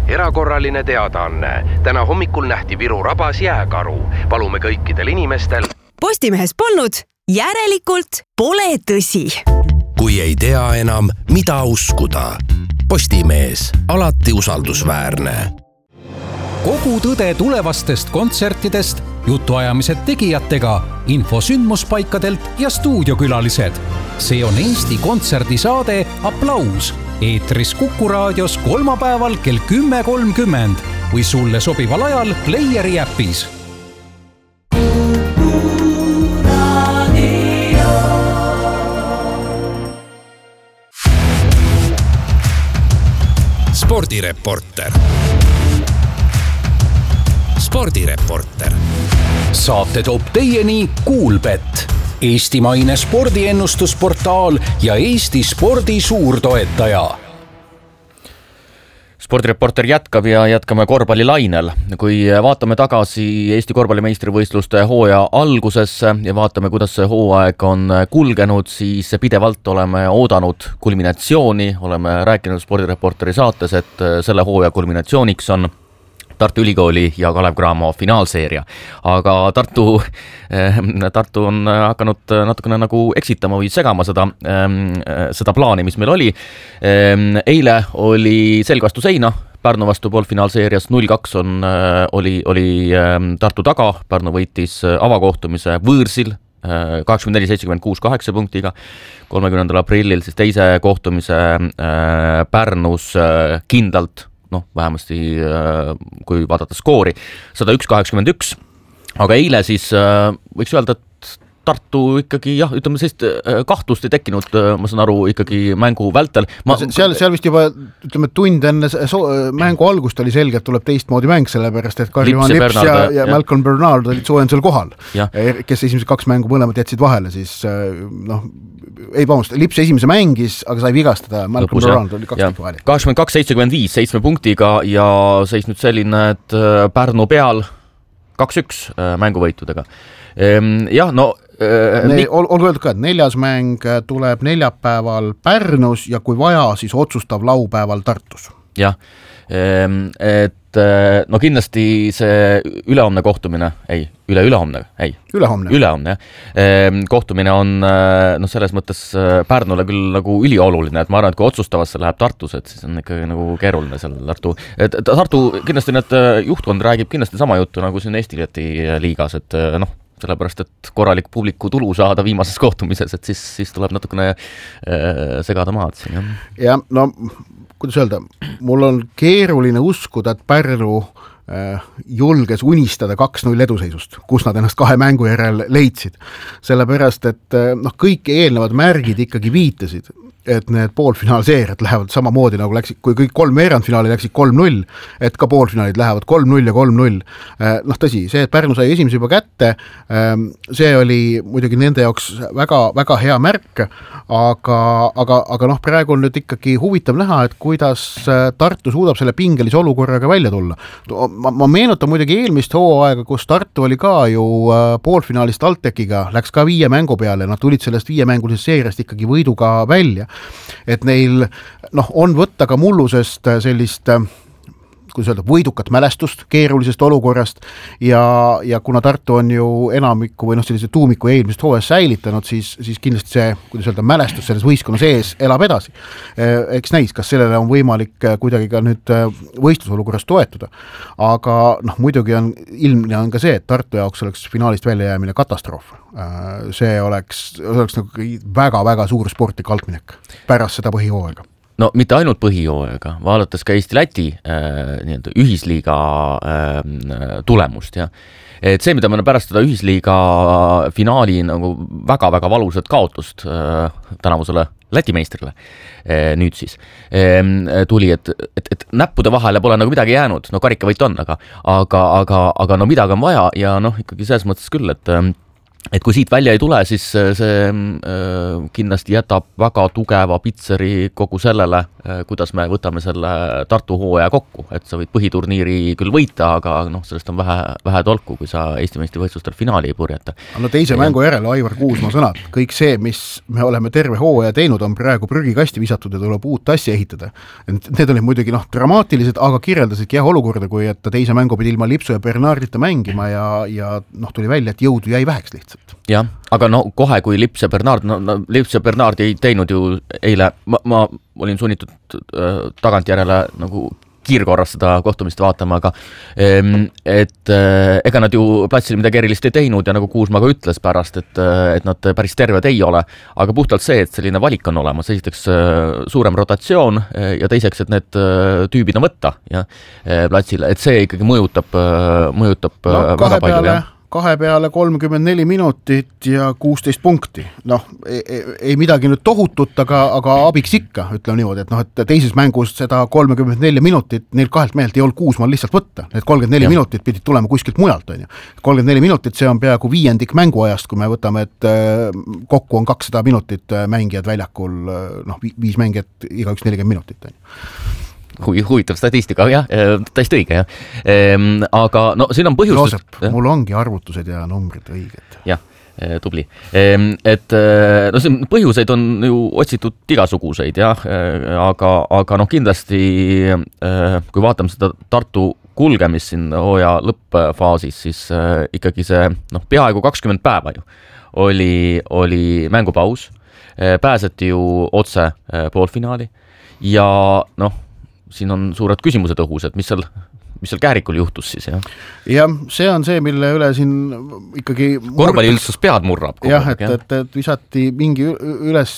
erakorraline teadaanne. Täna hommikul nähti Viru rabas jääkaru. Palume kõikidel inimestel. Postimehes polnud, järelikult pole tõsi. Kui ei tea enam, mida uskuda. Postimees, alati usaldusväärne. Kogu tõde tulevastest kontsertidest, jutuajamised tegijatega, info sündmuspaikadelt ja stuudiokülalised. See on Eesti kontserdisaade Applaus. Eetris Kuku raadios kolmapäeval kell kümme kolmkümmend või sulle sobival ajal Playeri äpis. Spordireporter. Spordireporter. Saate toob teieni Kuulbet, eestimaine spordiennustusportaal ja Eesti spordi suurtoetaja. Spordireporter jätkab ja jätkame korvpallilainel. Kui vaatame tagasi Eesti korvpallimeistrivõistluste hooaja algusesse ja vaatame, kuidas see hooaeg on kulgenud, siis pidevalt oleme oodanud kulminatsiooni, oleme rääkinud Spordireporteri saates, et selle hooaja kulminatsiooniks on Tartu Ülikooli ja Kalev Cramo finaalseeria. Aga Tartu, Tartu on hakanud natukene nagu eksitama või segama seda, seda plaani, mis meil oli. Eile oli selg vastu seina, Pärnu vastu poolfinaalseerias null kaks on, oli, oli Tartu taga, Pärnu võitis avakohtumise võõrsil, kaheksakümmend neli seitsekümmend kuus kaheksa punktiga, kolmekümnendal aprillil siis teise kohtumise Pärnus kindlalt, noh, vähemasti kui vaadata skoori, sada üks kaheksakümmend üks, aga eile siis võiks öelda, et Tartu ikkagi, jah, ütleme sellist kahtlust ei tekkinud, ma saan aru, ikkagi mängu vältel. Ma... Seal, seal vist juba, ütleme, tund enne so- mängu algust oli selge, et tuleb teistmoodi mäng, sellepärast, et Karl-Johan Lips, Lips ja, ja, ja Malcolm Bernard olid soojendusel kohal, ja. kes esimesed kaks mängu mõlemad jätsid vahele, siis noh, ei paunust, Lips esimese mängis, aga sai vigastada, Malcolm Lõpus, Bernard oli kaks tükki vahele. kaheksakümmend kaks seitsekümmend viis, seitsme punktiga ja seis nüüd selline, et Pärnu peal kaks üks mänguvõitudega. Jah, no Ne, ol, olgu öeldud ka, et neljas mäng tuleb neljapäeval Pärnus ja kui vaja, siis otsustav laupäeval Tartus. Jah, et no kindlasti see ülehomne kohtumine, ei, üle-ülehomne, ei. Ülehomne. Ülehomne, jah. Kohtumine on no selles mõttes Pärnule küll nagu ülioluline, et ma arvan, et kui otsustavasse läheb Tartus, et siis on ikkagi nagu keeruline seal Tartu. Et Tartu kindlasti need juhtkond räägib kindlasti sama juttu nagu siin Eesti-Läti liigas, et noh, sellepärast, et korralik publiku tulu saada viimases kohtumises, et siis, siis tuleb natukene äh, segada maad siin. Jah. Ja, no, kuidas öelda, mul on keeruline uskuda, et Pärnu äh, julges unistada kaks null eduseisust, kus nad ennast kahe mängu järel leidsid. Sellepärast, et noh, kõik eelnevad märgid ikkagi viitasid, et need poolfinaalseeriad lähevad samamoodi nagu läksid, kui kõik kolm veerandfinaali läksid kolm null, et ka poolfinaalid lähevad kolm null ja kolm null. Noh tõsi, see, et Pärnu sai esimese juba kätte, see oli muidugi nende jaoks väga, väga hea märk, aga, aga, aga noh, praegu on nüüd ikkagi huvitav näha, et kuidas Tartu suudab selle pingelise olukorraga välja tulla. Ma, ma meenutan muidugi eelmist hooaega, kus Tartu oli ka ju poolfinaalist Altekiga, läks ka viie mängu peale, nad tulid sellest viie mängulisest seeriast ikkagi võiduga välja. Et neil noh, on võtta ka mullusest sellist, kuidas öelda, võidukat mälestust keerulisest olukorrast ja, ja kuna Tartu on ju enamiku või noh, sellise tuumiku eelmist hooajas säilitanud, siis, siis kindlasti see, kuidas öelda, mälestus selles võistkonna sees elab edasi. Eks näis, kas sellele on võimalik kuidagi ka nüüd võistlusolukorras toetuda. Aga noh, muidugi on ilmne on ka see, et Tartu jaoks oleks finaalist välja jäämine katastroof. See oleks, see oleks nagu väga-väga suur sportlik altminek pärast seda põhihooaega. No mitte ainult põhijooega, vaadates ka Eesti-Läti äh, nii-öelda ühisliiga äh, tulemust. Ja. Et see, mida me pärast seda ühisliiga finaali nagu väga-väga valusat kaotust äh, tänavusele Läti meistrile äh, nüüd siis äh, tuli, et, et, et näppude vahele pole nagu midagi jäänud, no karikavõit on, aga, aga, aga, aga no midagi on vaja ja noh, ikkagi selles mõttes küll, et äh, et kui siit välja ei tule, siis see äh, kindlasti jätab väga tugeva pitseri kogu sellele, äh, kuidas me võtame selle Tartu hooaja kokku, et sa võid põhiturniiri küll võita, aga noh, sellest on vähe, vähe tolku, kui sa Eesti meistrivõistlustel finaali ei purjeta. No teise ja mängu järele Aivar Kuusma sõnad, kõik see, mis me oleme terve hooaja teinud, on praegu prügikasti visatud ja tuleb uut tassi ehitada. Need olid muidugi noh, dramaatilised, aga kirjeldasidki jah olukorda, kui et teise mängu pidi ilma Lipsu ja Bernardita mängima ja, ja noh, tuli välja, et jõudu jäi väheks lihtsalt. Jah, aga no kohe, kui Lips ja Bernard, no, no Lips ja Bernard ei teinud ju eile, ma, ma olin sunnitud äh, tagantjärele nagu kiirkorras seda kohtumist vaatama, aga ähm, et äh, ega nad ju platsil midagi erilist ei teinud ja nagu Kuusma ka ütles pärast, et, et nad päris terved ei ole, aga puhtalt see, et selline valik on olemas, esiteks äh, suurem rotatsioon äh, ja teiseks, et need äh, tüübid on võtta ja, äh, platsile, et see ikkagi mõjutab, äh, mõjutab no, äh, väga palju. Peale. kahe peale kolmkümmend neli minutit ja kuusteist punkti. Noh, ei, ei midagi nüüd tohutut, aga, aga abiks ikka, ütleme niimoodi, et noh, et teises mängus seda kolmkümmend neli minutit neil kahelt mehelt ei olnud Kuusmaal lihtsalt võtta. Need kolmkümmend neli ja. minutit pidid tulema kuskilt mujalt, on ju. kolmkümmend neli minutit, see on peaaegu viiendik mänguajast, kui me võtame, et kokku on kakssada minutit mängijad väljakul, noh, viis mängijat, iga üks nelikümmend minutit, on ju. Huvi, huvitav statistika, jah, täiesti õige, jah. Ehm, aga no siin on põhjust... Joosep, mul ongi arvutused ja numbrid õiged. Jah, tubli. Ehm, et no siin põhjuseid on ju otsitud igasuguseid, jah, aga, aga noh, kindlasti kui vaatame seda Tartu kulgemist siin hooaja lõppfaasis, siis ikkagi see noh, peaaegu kakskümmend päeva ju oli, oli mängupaus, pääseti ju otse poolfinaali ja noh, siin on suured küsimused õhus, et mis seal, mis seal Käärikul juhtus siis, jah? Jah, see on see, mille üle siin ikkagi... Korvpalli üldsus pead murrab. Jah, et, et, et visati mingi üles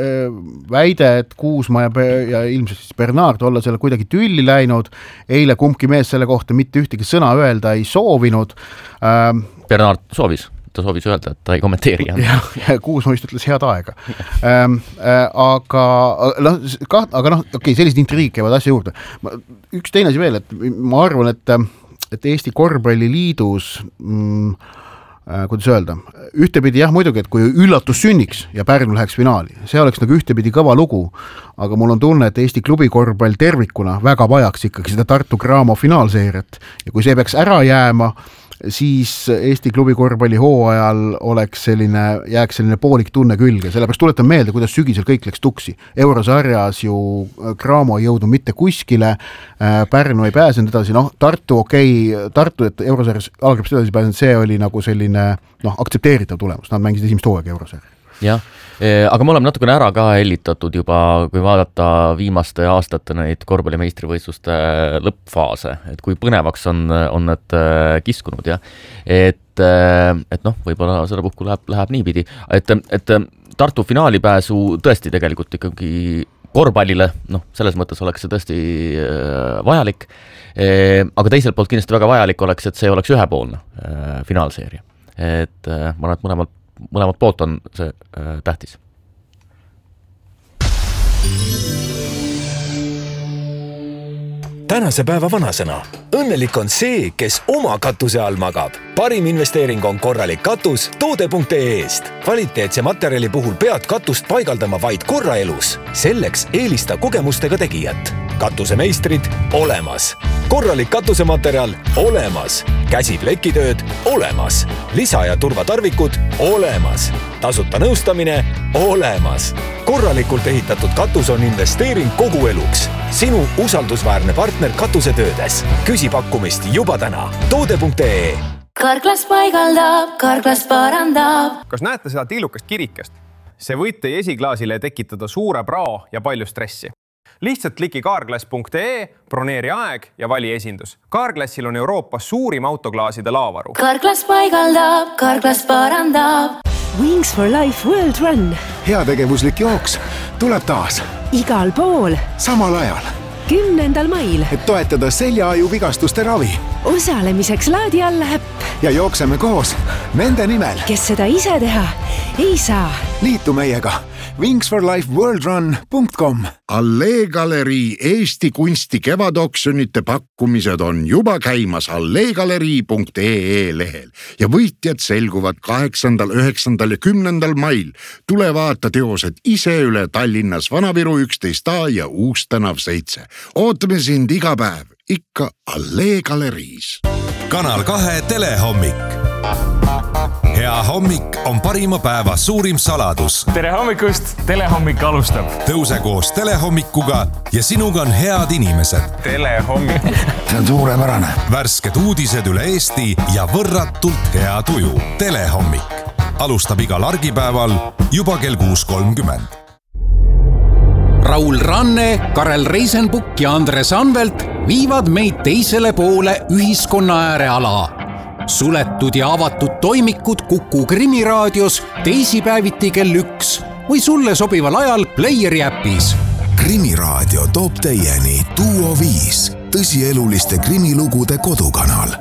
väide, et Kuusma ja, ja ilmselt siis Bernard olla selle kuidagi tülli läinud. Eile kumbki mees selle kohta mitte ühtegi sõna öelda ei soovinud. Ähm, Bernard soovis. Ta soovis öelda, et ta ei kommenteeri. Ja, ja Kuusma vist ütles head aega. Ähm, äh, aga no, ka, aga noh, okei, okay, sellised intriig käivad asja juurde. Üks teine asi veel, et ma arvan, et, et Eesti Korvpalliliidus mm, äh, kuidas öelda, ühtepidi jah muidugi, et kui üllatus sünniks ja Pärnu läheks finaali, see oleks nagu ühtepidi kõva lugu, aga mul on tunne, et Eesti klubi korvpall tervikuna väga vajaks ikkagi seda Tartu Graamo finaalseeriat ja kui see peaks ära jääma, siis Eesti klubi korvpalli hooajal oleks selline, jääks selline poolik tunne külge, sellepärast tuletan meelde, kuidas sügisel kõik läks tuksi. Eurosarjas ju Graamo ei jõudnud mitte kuskile, Pärnu ei pääsenud edasi, noh, Tartu okei, okay, Tartu, et Eurosarjas algrapist edasi pääsenud, see oli nagu selline noh, aktsepteeritav tulemus, nad mängisid esimest hooaega Eurosarja. Jah, aga me oleme natukene ära ka hellitatud juba, kui vaadata viimaste aastate neid korvpallimeistrivõistluste lõppfaase, et kui põnevaks on, on need kiskunud, jah. Et, et noh, võib-olla selle puhku läheb, läheb niipidi, et, et Tartu finaalipääsu tõesti tegelikult ikkagi korvpallile, noh, selles mõttes oleks see tõesti vajalik, aga teiselt poolt kindlasti väga vajalik oleks, et see oleks ühepoolne finaalseeria. Et ma arvan, et mõlemalt mõlemad poolt on see äh, tähtis. Tänase päeva vanasõna. Õnnelik on see, kes oma katuse all magab. Parim investeering on korralik katus toode punkt ee eest. Kvaliteetse materjali puhul pead katust paigaldama vaid korra elus. Selleks eelista kogemustega tegijat. Katusemeistrid olemas. Korralik katusematerjal olemas. Käsiplekitööd olemas. Lisa- ja turvatarvikud olemas. Tasuta nõustamine olemas. Korralikult ehitatud katus on investeering kogu eluks. Sinu usaldusväärne partner katusetöödes. Küsi pakkumist juba täna. toode punkt ee. Karklas paigaldab, Karklas parandab. Kas näete seda tillukast kirikest? See võib teie esiklaasile tekitada suure prao ja palju stressi. Lihtsalt kliki kaarklass punkt ee, broneeri aeg ja vali esindus. Kaarklassil on Euroopas suurim autoklaaside laavaru. Karklas paigaldab, Karklas parandab. Wings for Life World Run. Heategevuslik jooks tuleb taas. Igal pool. Samal ajal. Kümnendal mail. Et toetada seljaaju vigastuste ravi. Osalemiseks laadi alla äpp. Ja jookseme koos nende nimel. Kes seda ise teha ei saa. Liitu meiega wings for life world run punkt com. Allee Galerii Eesti kunsti kevadoksjonite pakkumised on juba käimas alleegalerii punkt ee lehel ja võitjad selguvad kaheksandal, üheksandal ja kümnendal mail. Tule vaata teosed ise üle Tallinnas Vana-Viru üksteist A ja Uus tänav seitse. Ootame sind iga päev, ikka Allee Galeriis. Kanal kahe telehommik. Hea hommik on parima päeva suurim saladus. Tere hommikust, telehommik alustab. Tõuse koos telehommikuga ja sinuga on head inimesed. Telehommik. See on suurepärane. Värsked uudised üle Eesti ja võrratult hea tuju. Telehommik. Alustab igal argipäeval juba kell kuus kolmkümmend. Raul Ranne, Karel Reisenbuk ja Andres Anvelt viivad meid teisele poole ühiskonna ääreala. Suletud ja avatud toimikud Kuku Krimiraadios teisipäeviti kell üks või sulle sobival ajal Playeri äpis. Krimiraadio toob teieni Duo viis, tõsieluliste krimilugude kodukanal.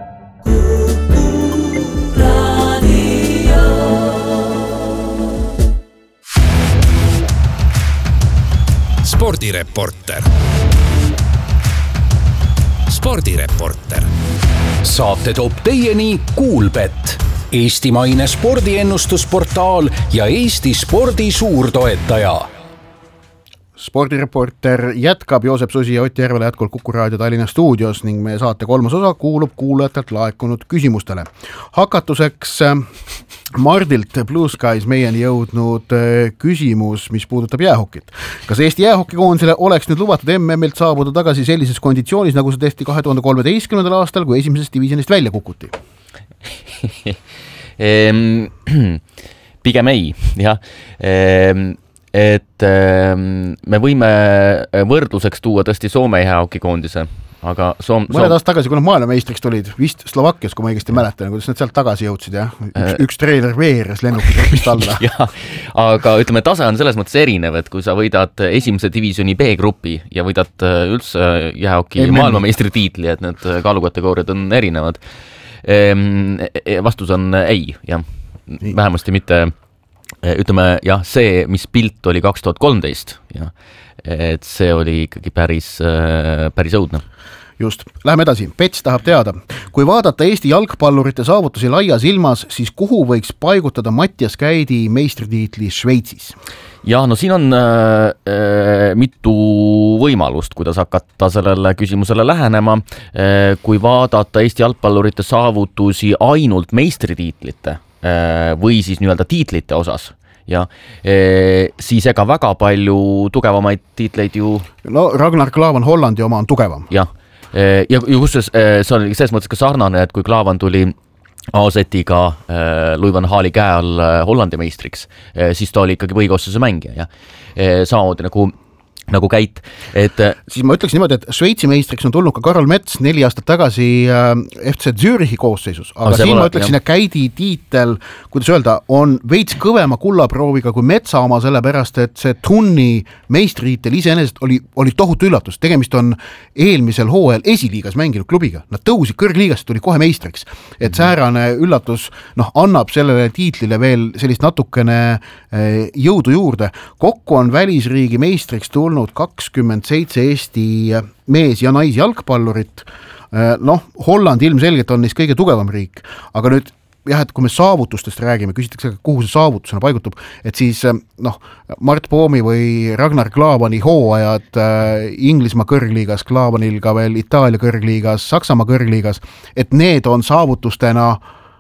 Spordireporter. Spordireporter. Saate toob teieni Kuulbet, eestimaine spordiennustusportaal ja Eesti spordi suurtoetaja. Spordireporter jätkab Joosep Susi ja Ott Järvele jätkul Kuku Raadio Tallinna stuudios ning meie saate kolmas osa kuulub kuulajatelt laekunud küsimustele. Hakatuseks Mardilt Blue Skies meieni jõudnud küsimus, mis puudutab jäähokit. Kas Eesti jäähokikoondisele oleks nüüd lubatud M M-ilt saabuda tagasi sellises konditsioonis, nagu see tehti kahe tuhande kolmeteistkümnendal aastal, kui esimesest divisionist välja kukuti? Pigem ei, jah. Et me võime võrdluseks tuua tõesti Soome jäähokikoondise, aga Soom... mõned aasta tagasi, kui nad maailmameistriks tulid, vist Slovakias, kui ma õigesti mäletan, kuidas nad sealt tagasi jõudsid, jah? Üks, üks treener veeres lennukit õppist alla. Ja, aga ütleme, tase on selles mõttes erinev, et kui sa võidad esimese divisjoni B-grupi ja võidad üldse jäähoki maailmameistri tiitli, et need kaalukategooriad on erinevad. Vastus on ei, jah. Vähemasti mitte... Ütleme, jah, see, mis pilt oli kaks tuhat kolmteist, ja, et see oli ikkagi päris, päris õudne. Just. Läheme edasi. Pets tahab teada. Kui vaadata Eesti jalgpallurite saavutusi laias ilmas, siis kuhu võiks paigutada Mattias Käidi meistritiitli Šveitsis? Ja, no siin on äh, mitu võimalust, kuidas hakata sellele küsimusele lähenema. Äh, kui vaadata Eesti jalgpallurite saavutusi ainult meistritiitlite või siis nii-öelda tiitlite osas. Ja e, siis ega väga palju tugevamaid tiitleid ju... No Ragnar Klavan Hollandi oma on tugevam. Ja, e, ja just see, see on selles mõttes ka sarnane, et kui Klavan tuli A Z-iga e, Louis van Gaali käe all Hollandi meistriks, e, siis ta oli ikkagi põhikoosseisu mängija. Ja e, samamoodi nagu nagu käit, et... Siis ma ütleks niimoodi, et Šveitsi meistriks on tulnud ka Karl Mets neli aastat tagasi F C Zürichi koosseisus, aga siin ma ütleksin, et Käidi tiitel, kuidas öelda, on veits kõvema kullaprooviga kui Metsa oma, sellepärast, et see tunni meistritiitel iseenesest oli, oli tohutu üllatus. Tegemist on eelmisel hooajal esiliigas mänginud klubiga. Nad tõusid kõrgliigast, tuli kohe meistriks. Et säärane üllatus noh, annab sellele tiitlile veel sellist natukene jõudu juurde. Kokku on välisriigi meistriks tulnud kakskümmend seitse Eesti mees- ja naisjalgpallurit. Noh, Holland ilmselgelt on neist kõige tugevam riik, aga nüüd jah, et kui me saavutustest räägime, küsitakse, kuhu see saavutusena paigutub, et siis noh, Mart Poomi või Ragnar Klavani hooajad Inglismaa kõrgliigas, Klavanil ka veel Itaalia kõrgliigas, Saksamaa kõrgliigas, et need on saavutustena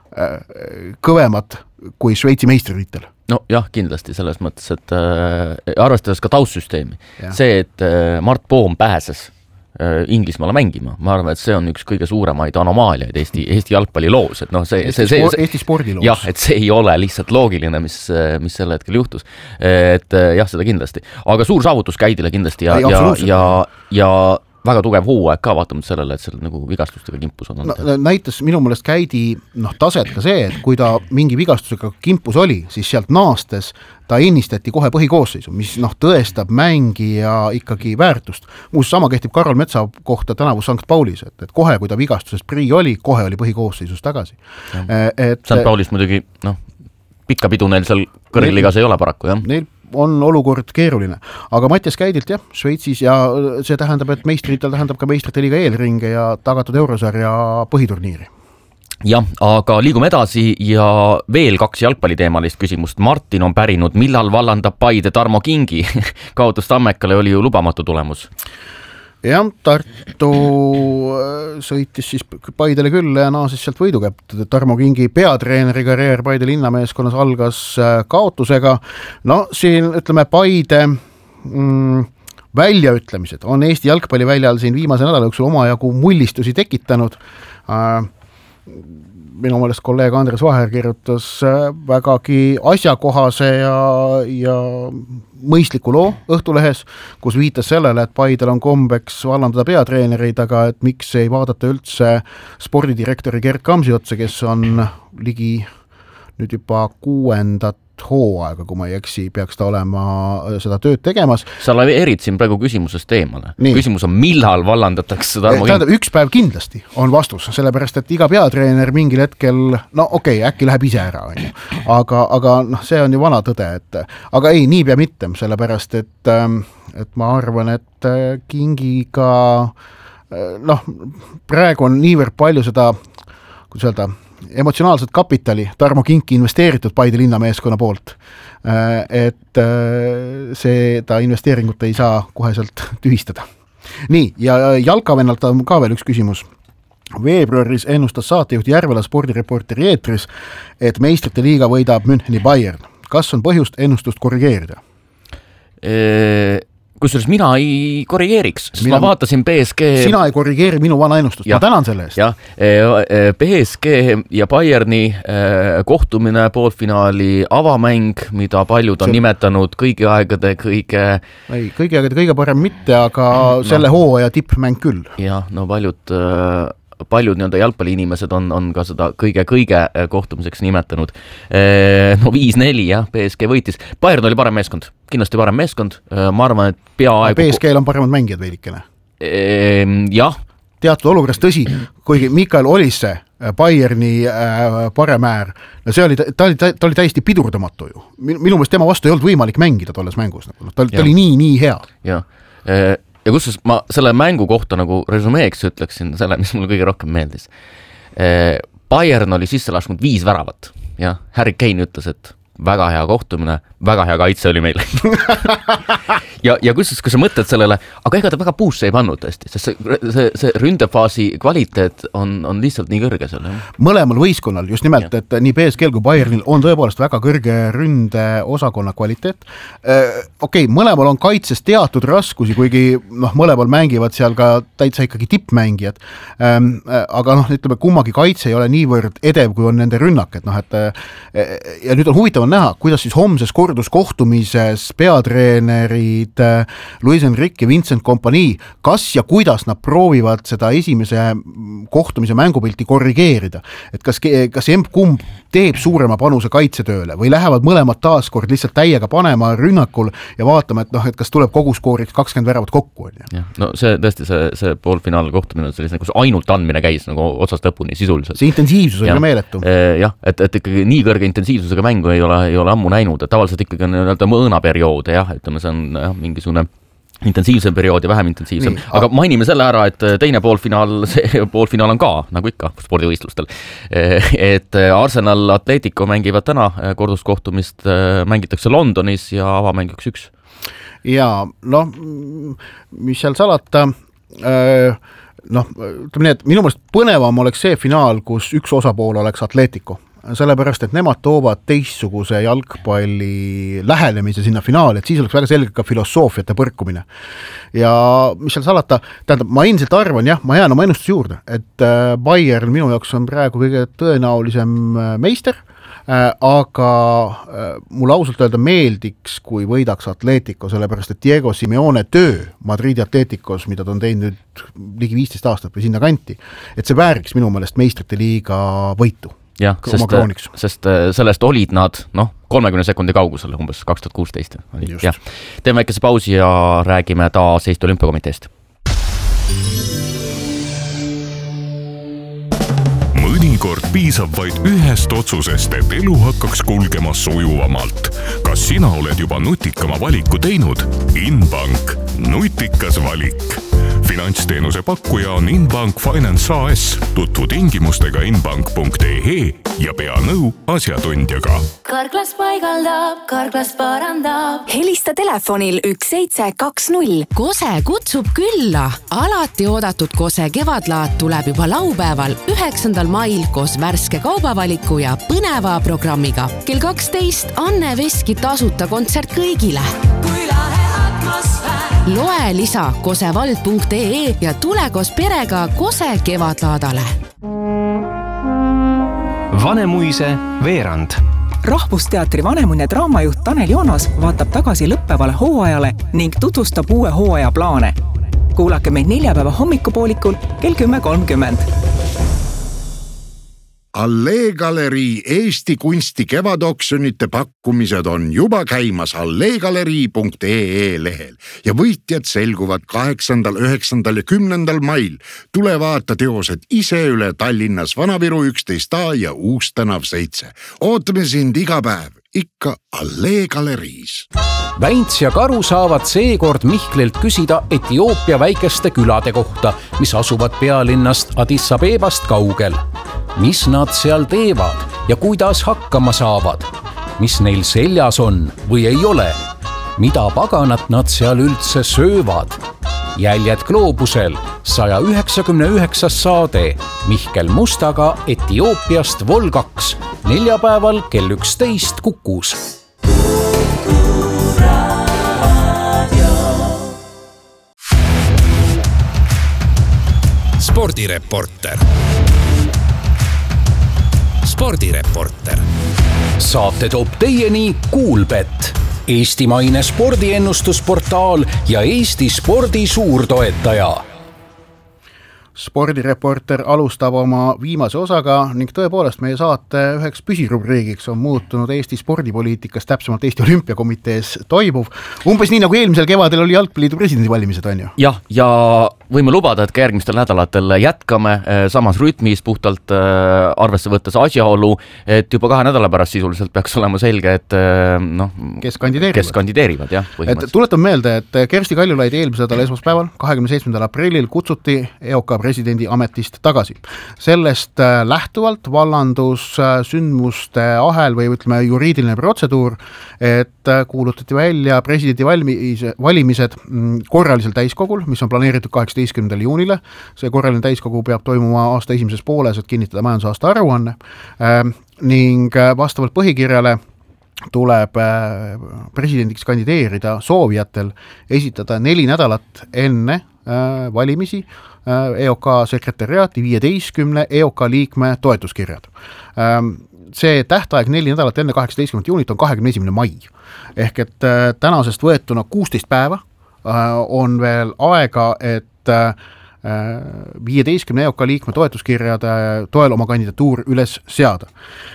kõvemad kui Šveitsi meistritiitel. No jah, kindlasti selles mõttes, et äh, arvestades ka taustsüsteemi. Ja. See, et äh, Mart Poom pääses äh, Inglismaale mängima, ma arvan, et see on üks kõige suuremaid anomaaliaid Eesti, Eesti jalgpalliloos. Et no see, Eesti, see, see, spor, Eesti spordiloos. Jah, et see ei ole lihtsalt loogiline, mis, mis selle hetkel juhtus. Et jah, seda kindlasti. Aga suur saavutus Käidile kindlasti ja, ei, ja, ja, ja väga tugev hooaeg ka vaatamata sellele, et seal nagu vigastustega kimpus on. No, näitas minu meelest Käidi noh, taset ka see, et kui ta mingi vigastusega kimpus oli, siis sealt naastes ta ennistati kohe põhikoosseisu, mis noh, tõestab mängija ikkagi väärtust. Muus sama kehtib Karol Metsa kohta tänavu Sankt Paulis, et, et kohe, kui ta vigastusest prii oli, kohe oli põhikoosseisus tagasi. Et, Sankt Paulis muidugi noh, pikka pidu neil seal kõrgligas ei ole paraku, jah. Neil on olukord keeruline. Aga Mattias Käidilt jah, Šveitsis ja see tähendab, et meistritel tähendab ka meistrite liiga eelringe ja tagatud eurosarja põhiturniiri. Jah, aga liigume edasi ja veel kaks jalgpalliteemalist küsimust. Martin on pärinud, millal vallandab Paide Tarmo Kingi? Kaotus Tammekale oli ju lubamatu tulemus. Jah, Tartu sõitis siis Paidele küll ja naasis sealt võidukäpt. Tarmo Kingi peatreeneri karjäär Paide linnameeskonnas algas kaotusega. No siin ütleme Paide mm, väljaütlemised on Eesti jalgpalliväljal siin viimase nädala jooksul omajagu mullistusi tekitanud. Minu meelest kolleeg Andres Vaher kirjutas vägagi asjakohase ja, ja mõistliku loo Õhtulehes, kus viitas sellele, et Paidel on kombeks vallandada peatreenereid, aga et miks ei vaadata üldse spordidirektori Gert Kamsi otsa, kes on ligi nüüd juba kuuendat hooaega, kui ma ei eksi, peaks ta olema seda tööd tegemas. Sa erid siin praegu küsimusest eemale. Nii. Küsimus on, millal vallandatakse Tarmo King? Üks päev kindlasti on vastus, sellepärast, et iga peatreener mingil hetkel, no okei, okay, äkki läheb ise ära, on ju. Aga, aga noh, see on ju vana tõde, et aga ei, nii pea mitte, sellepärast, et, et ma arvan, et Kingiga noh, praegu on niivõrd palju seda, kuidas öelda, emotsionaalset kapitali Tarmo Kinki investeeritud Paide linnameeskonna poolt, et seda investeeringut ei saa koheselt tühistada. Nii, ja jalkavennalt on ka veel üks küsimus. Veebruaris ennustas saatejuht Järvela spordireporteri eetris, et meistrite liiga võidab Müncheni Bayern. Kas on põhjust ennustust korrigeerida? Eee... Kusjuures mina ei korrigeeriks, sest mina, ma vaatasin B S G... Sina ei korrigeeri minu vana ennustust, ma tänan selle eest. Jah, B S G ja Bayerni kohtumine poolfinaali avamäng, mida paljud on see... nimetanud kõigi aegade kõige... Ei, kõigi aegade kõige parem mitte, aga no. Selle hooaja tippmäng küll. Jah, no paljud... paljud nii-öelda jalgpalliinimesed on, on ka seda kõige-kõige kohtumiseks nimetanud. No viis neli, jah, B S G võitis. Bayern oli parem meeskond, kindlasti parem meeskond. Ma arvan, et peaaegu... B S G-l on paremad mängijad veidikene. Jah. Teatud olukorras tõsi, kuigi Mikael Olisse, Bayerni parem äär, no see oli, ta oli, ta oli täiesti pidurdamatu ju. Minu meelest tema vastu ei olnud võimalik mängida tolles mängus. Ta, ta oli nii, nii hea. Jah. Ja kusjuures ma selle mängu kohta nagu resumeeks ütleksin selle, mis mulle kõige rohkem meeldis. Bayern oli sisse lasknud viis väravat ja Harry Kane ütles, et väga hea kohtumine, väga hea kaitse oli meil. ja, ja kusjuures, kui sa mõtled sellele, aga ega ta väga puusse ei pannud tõesti, sest see, see, see ründefaasi kvaliteet on, on lihtsalt nii kõrge seal. Mõlemal võistkonnal, just nimelt, ja. Et nii B S G-l kui Bayernil on tõepoolest väga kõrge ründe osakonna kvaliteet. Okei, okay, mõlemal on kaitses teatud raskusi, kuigi noh, mõlemal mängivad seal ka täitsa ikkagi tippmängijad. Aga noh, ütleme, kummagi kaitse ei ole niivõrd edev, kui on nende rünnak, et noh, et ja nüüd on huvitav on näha, kuidas siis homses korduskohtumises peatreenerid Luis Enrique ja Vincent Kompanii, kas ja kuidas nad proovivad seda esimese kohtumise mängupilti korrigeerida. Et kas, kas emp-kumb teeb suurema panuse kaitsetööle või lähevad mõlemad taaskord lihtsalt täiega panema rünnakul ja vaatama, et noh, et kas tuleb koguskooriks kakskümmend väravat kokku. Ja, no see tõesti, see, see poolfinaal kohtumine on selline, kus ainult andmine käis nagu otsast lõpuni sisuliselt. See intensiivsus on ja, meeletu. Jah, et, et ikkagi nii kõrge intensiivsusega mängu ei ole, ei ole ammu näinud, et tavaliselt ikkagi on nii-öelda mõõnaperioode, jah, ütleme, see on jah, mingisugune intensiivsem periood ja vähem intensiivsem. Nii, aga mainime selle ära, et teine poolfinaal, see poolfinaal on ka, nagu ikka spordivõistlustel, et Arsenal Atletico mängivad täna korduskohtumist, mängitakse Londonis ja avamäng üks üks. Ja noh, mis seal salata, noh, ütleme nii, et minu meelest põnevam oleks see finaal, kus üks osapool oleks Atletico. Sellepärast, et nemad toovad teistsuguse jalgpalli lähenemise sinna finaali, et siis oleks väga selge ka filosoofiate põrkumine. Ja mis seal salata, tähendab, ma ilmselt arvan, jah, ma jään oma ennustuse juurde, et Bayern minu jaoks on praegu kõige tõenäolisem meister, aga mul ausalt öelda meeldiks, kui võidaks Atletico, sellepärast, et Diego Simeone töö Madridi Atleticos, mida ta on teinud ligi viisteist aastat või sinna kanti, et see vääriks minu meelest meistrite liiga võitu. Jah, sest, sest sellest olid nad noh, kolmekümne sekundi kaugusel umbes kaks tuhat kuusteist. Ja. Teeme väikese pausi ja räägime taas Eesti Olümpiakomiteest. Mõnikord Piisab vaid ühest otsusest, et elu hakkaks kulgema sujuvamalt. Kas sina oled juba nutikama valiku teinud? Inbank. Nutikas valik. Finantsteenuse pakkuja on Inbank Finance A S. Tutvu tingimustega inbank punkt ee ja pea nõu asjatundjaga. Karklas paigaldab, Karklas parandab. Helista telefonil üks seitse kaks null. Kose kutsub külla. Alati oodatud Kose kevadlaat tuleb juba laupäeval üheksandal mail koos värske kaubavaliku ja põneva programmiga. Kell kaksteist Anne Veski tasuta kontsert kõigile. Kui lahe atmosfäär. Loe lisa kosevald punkt ee ja tule koos perega Kose kevadlaadale. Vanemuise veerand. Rahvusteatri Vanemuine draamajuht Tanel Joonas vaatab tagasi lõppevale hooajale ning tutvustab uue hooaja plaane. Kuulake meid neljapäeva hommikupoolikul kell kümme kolmkümmend. Allee Galerii Eesti kunsti kevadoksjonite pakkumised on juba käimas alleegalerii punkt ee lehel ja võitjad selguvad kaheksandal, üheksandal ja kümnendal mail. Tule vaata teosed ise üle Tallinnas Vana-Viru üksteist A ja Uustänav seitse. Ootame sind iga päev, ikka Allee Galeriis. Väints ja Karu saavad seekord Mihklilt küsida Etioopia väikeste külade kohta, mis asuvad pealinnast Addis Abebast kaugel. Mis nad seal teevad ja kuidas hakkama saavad? Mis neil seljas on või ei ole? Mida paganat nad seal üldse söövad? Jäljed gloobusel sada üheksakümmend üheksa saade Mihkel Mustaga Etioopiast Vol kaks neljapäeval kell üksteist Kukus. Spordireporter. Spordireporter. Saate toob teieni Kuulbet, eestimaine spordiennustusportaal ja Eesti spordi suurtoetaja. Spordireporter alustab oma viimase osaga ning tõepoolest meie saate üheks püsirubriigiks on muutunud Eesti spordipoliitikas, täpsemalt Eesti Olümpiakomitees toimuv. Umbes nii nagu eelmisel kevadel oli jalgpalliliidu presidendi valimised, on ju? Jah, ja võime lubada, et ka järgmistel nädalatel jätkame samas rütmis puhtalt arvesse võttes asjaolu, et juba kahe nädala pärast sisuliselt peaks olema selge, et noh, kes kandideerivad. Kes kandideerivad jah, tuletan meelde, et Kersti Kaljulaid eelmisel nädalal esmaspäeval, kahekümne seitsmendal aprillil kutsuti E O K presidendi ametist tagasi. Sellest lähtuvalt vallandus sündmuste ahel või ütleme juriidiline protseduur, et kuulutati välja presidendi valimised, valimised korralisel täiskogul, mis on planeeritud kaheksateistkümnendal juunile. See korraline täiskogu peab toimuma aasta esimeses pooles, et kinnitada majandusaasta aruanne ning vastavalt põhikirjale tuleb presidendiks kandideerida soovijatel esitada neli nädalat enne valimisi E O K sekretariaati viieteistkümne E O K liikme toetuskirjad. See tähtaeg neli nädalat enne kaheksateistkümnendat juunit on kahekümne esimene mai. Ehk et tänasest võetuna kuusteist päeva on veel aega, et viieteistkümne E O K liikme toetuskirjade toel oma kandidatuur üles seada.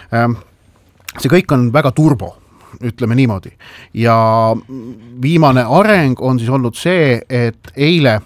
See kõik on väga turbo, ütleme niimoodi. Ja viimane areng on siis olnud see, et eile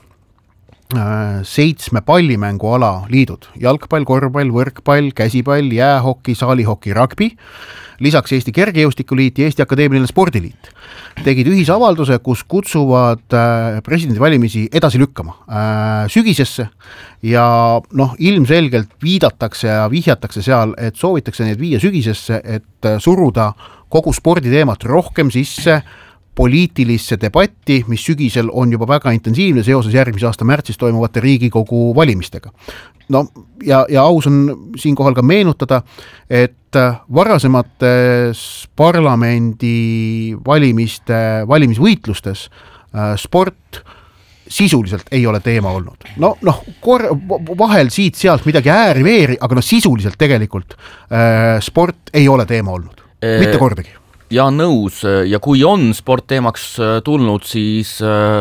seitsme pallimänguala liidud, jalgpall, korvpall, võrkpall, käsipall, jäähoki, saalihoki, rugby, lisaks Eesti Kergejõustikuliit ja Eesti Akadeemiline Spordiliit tegid ühisavalduse, kus kutsuvad presidendi valimisi edasi lükkama sügisesse ja noh, ilmselgelt viidatakse ja vihjatakse seal, et soovitakse neid viia sügisesse, et suruda kogu sporditeemat rohkem sisse poliitilisse debatti, mis sügisel on juba väga intensiivne seoses järgmise aasta märtsis toimuvate Riigikogu valimistega. No ja, ja aus on siinkohal ka meenutada, et varasemates parlamendi valimiste, valimisvõitlustes sport sisuliselt ei ole teema olnud. No, noh, kor- vahel siit sealt midagi ääri-veeri, aga no sisuliselt tegelikult äh, sport ei ole teema olnud. Mitte kordagi. Ja nõus, ja kui on sport teemaks tulnud, siis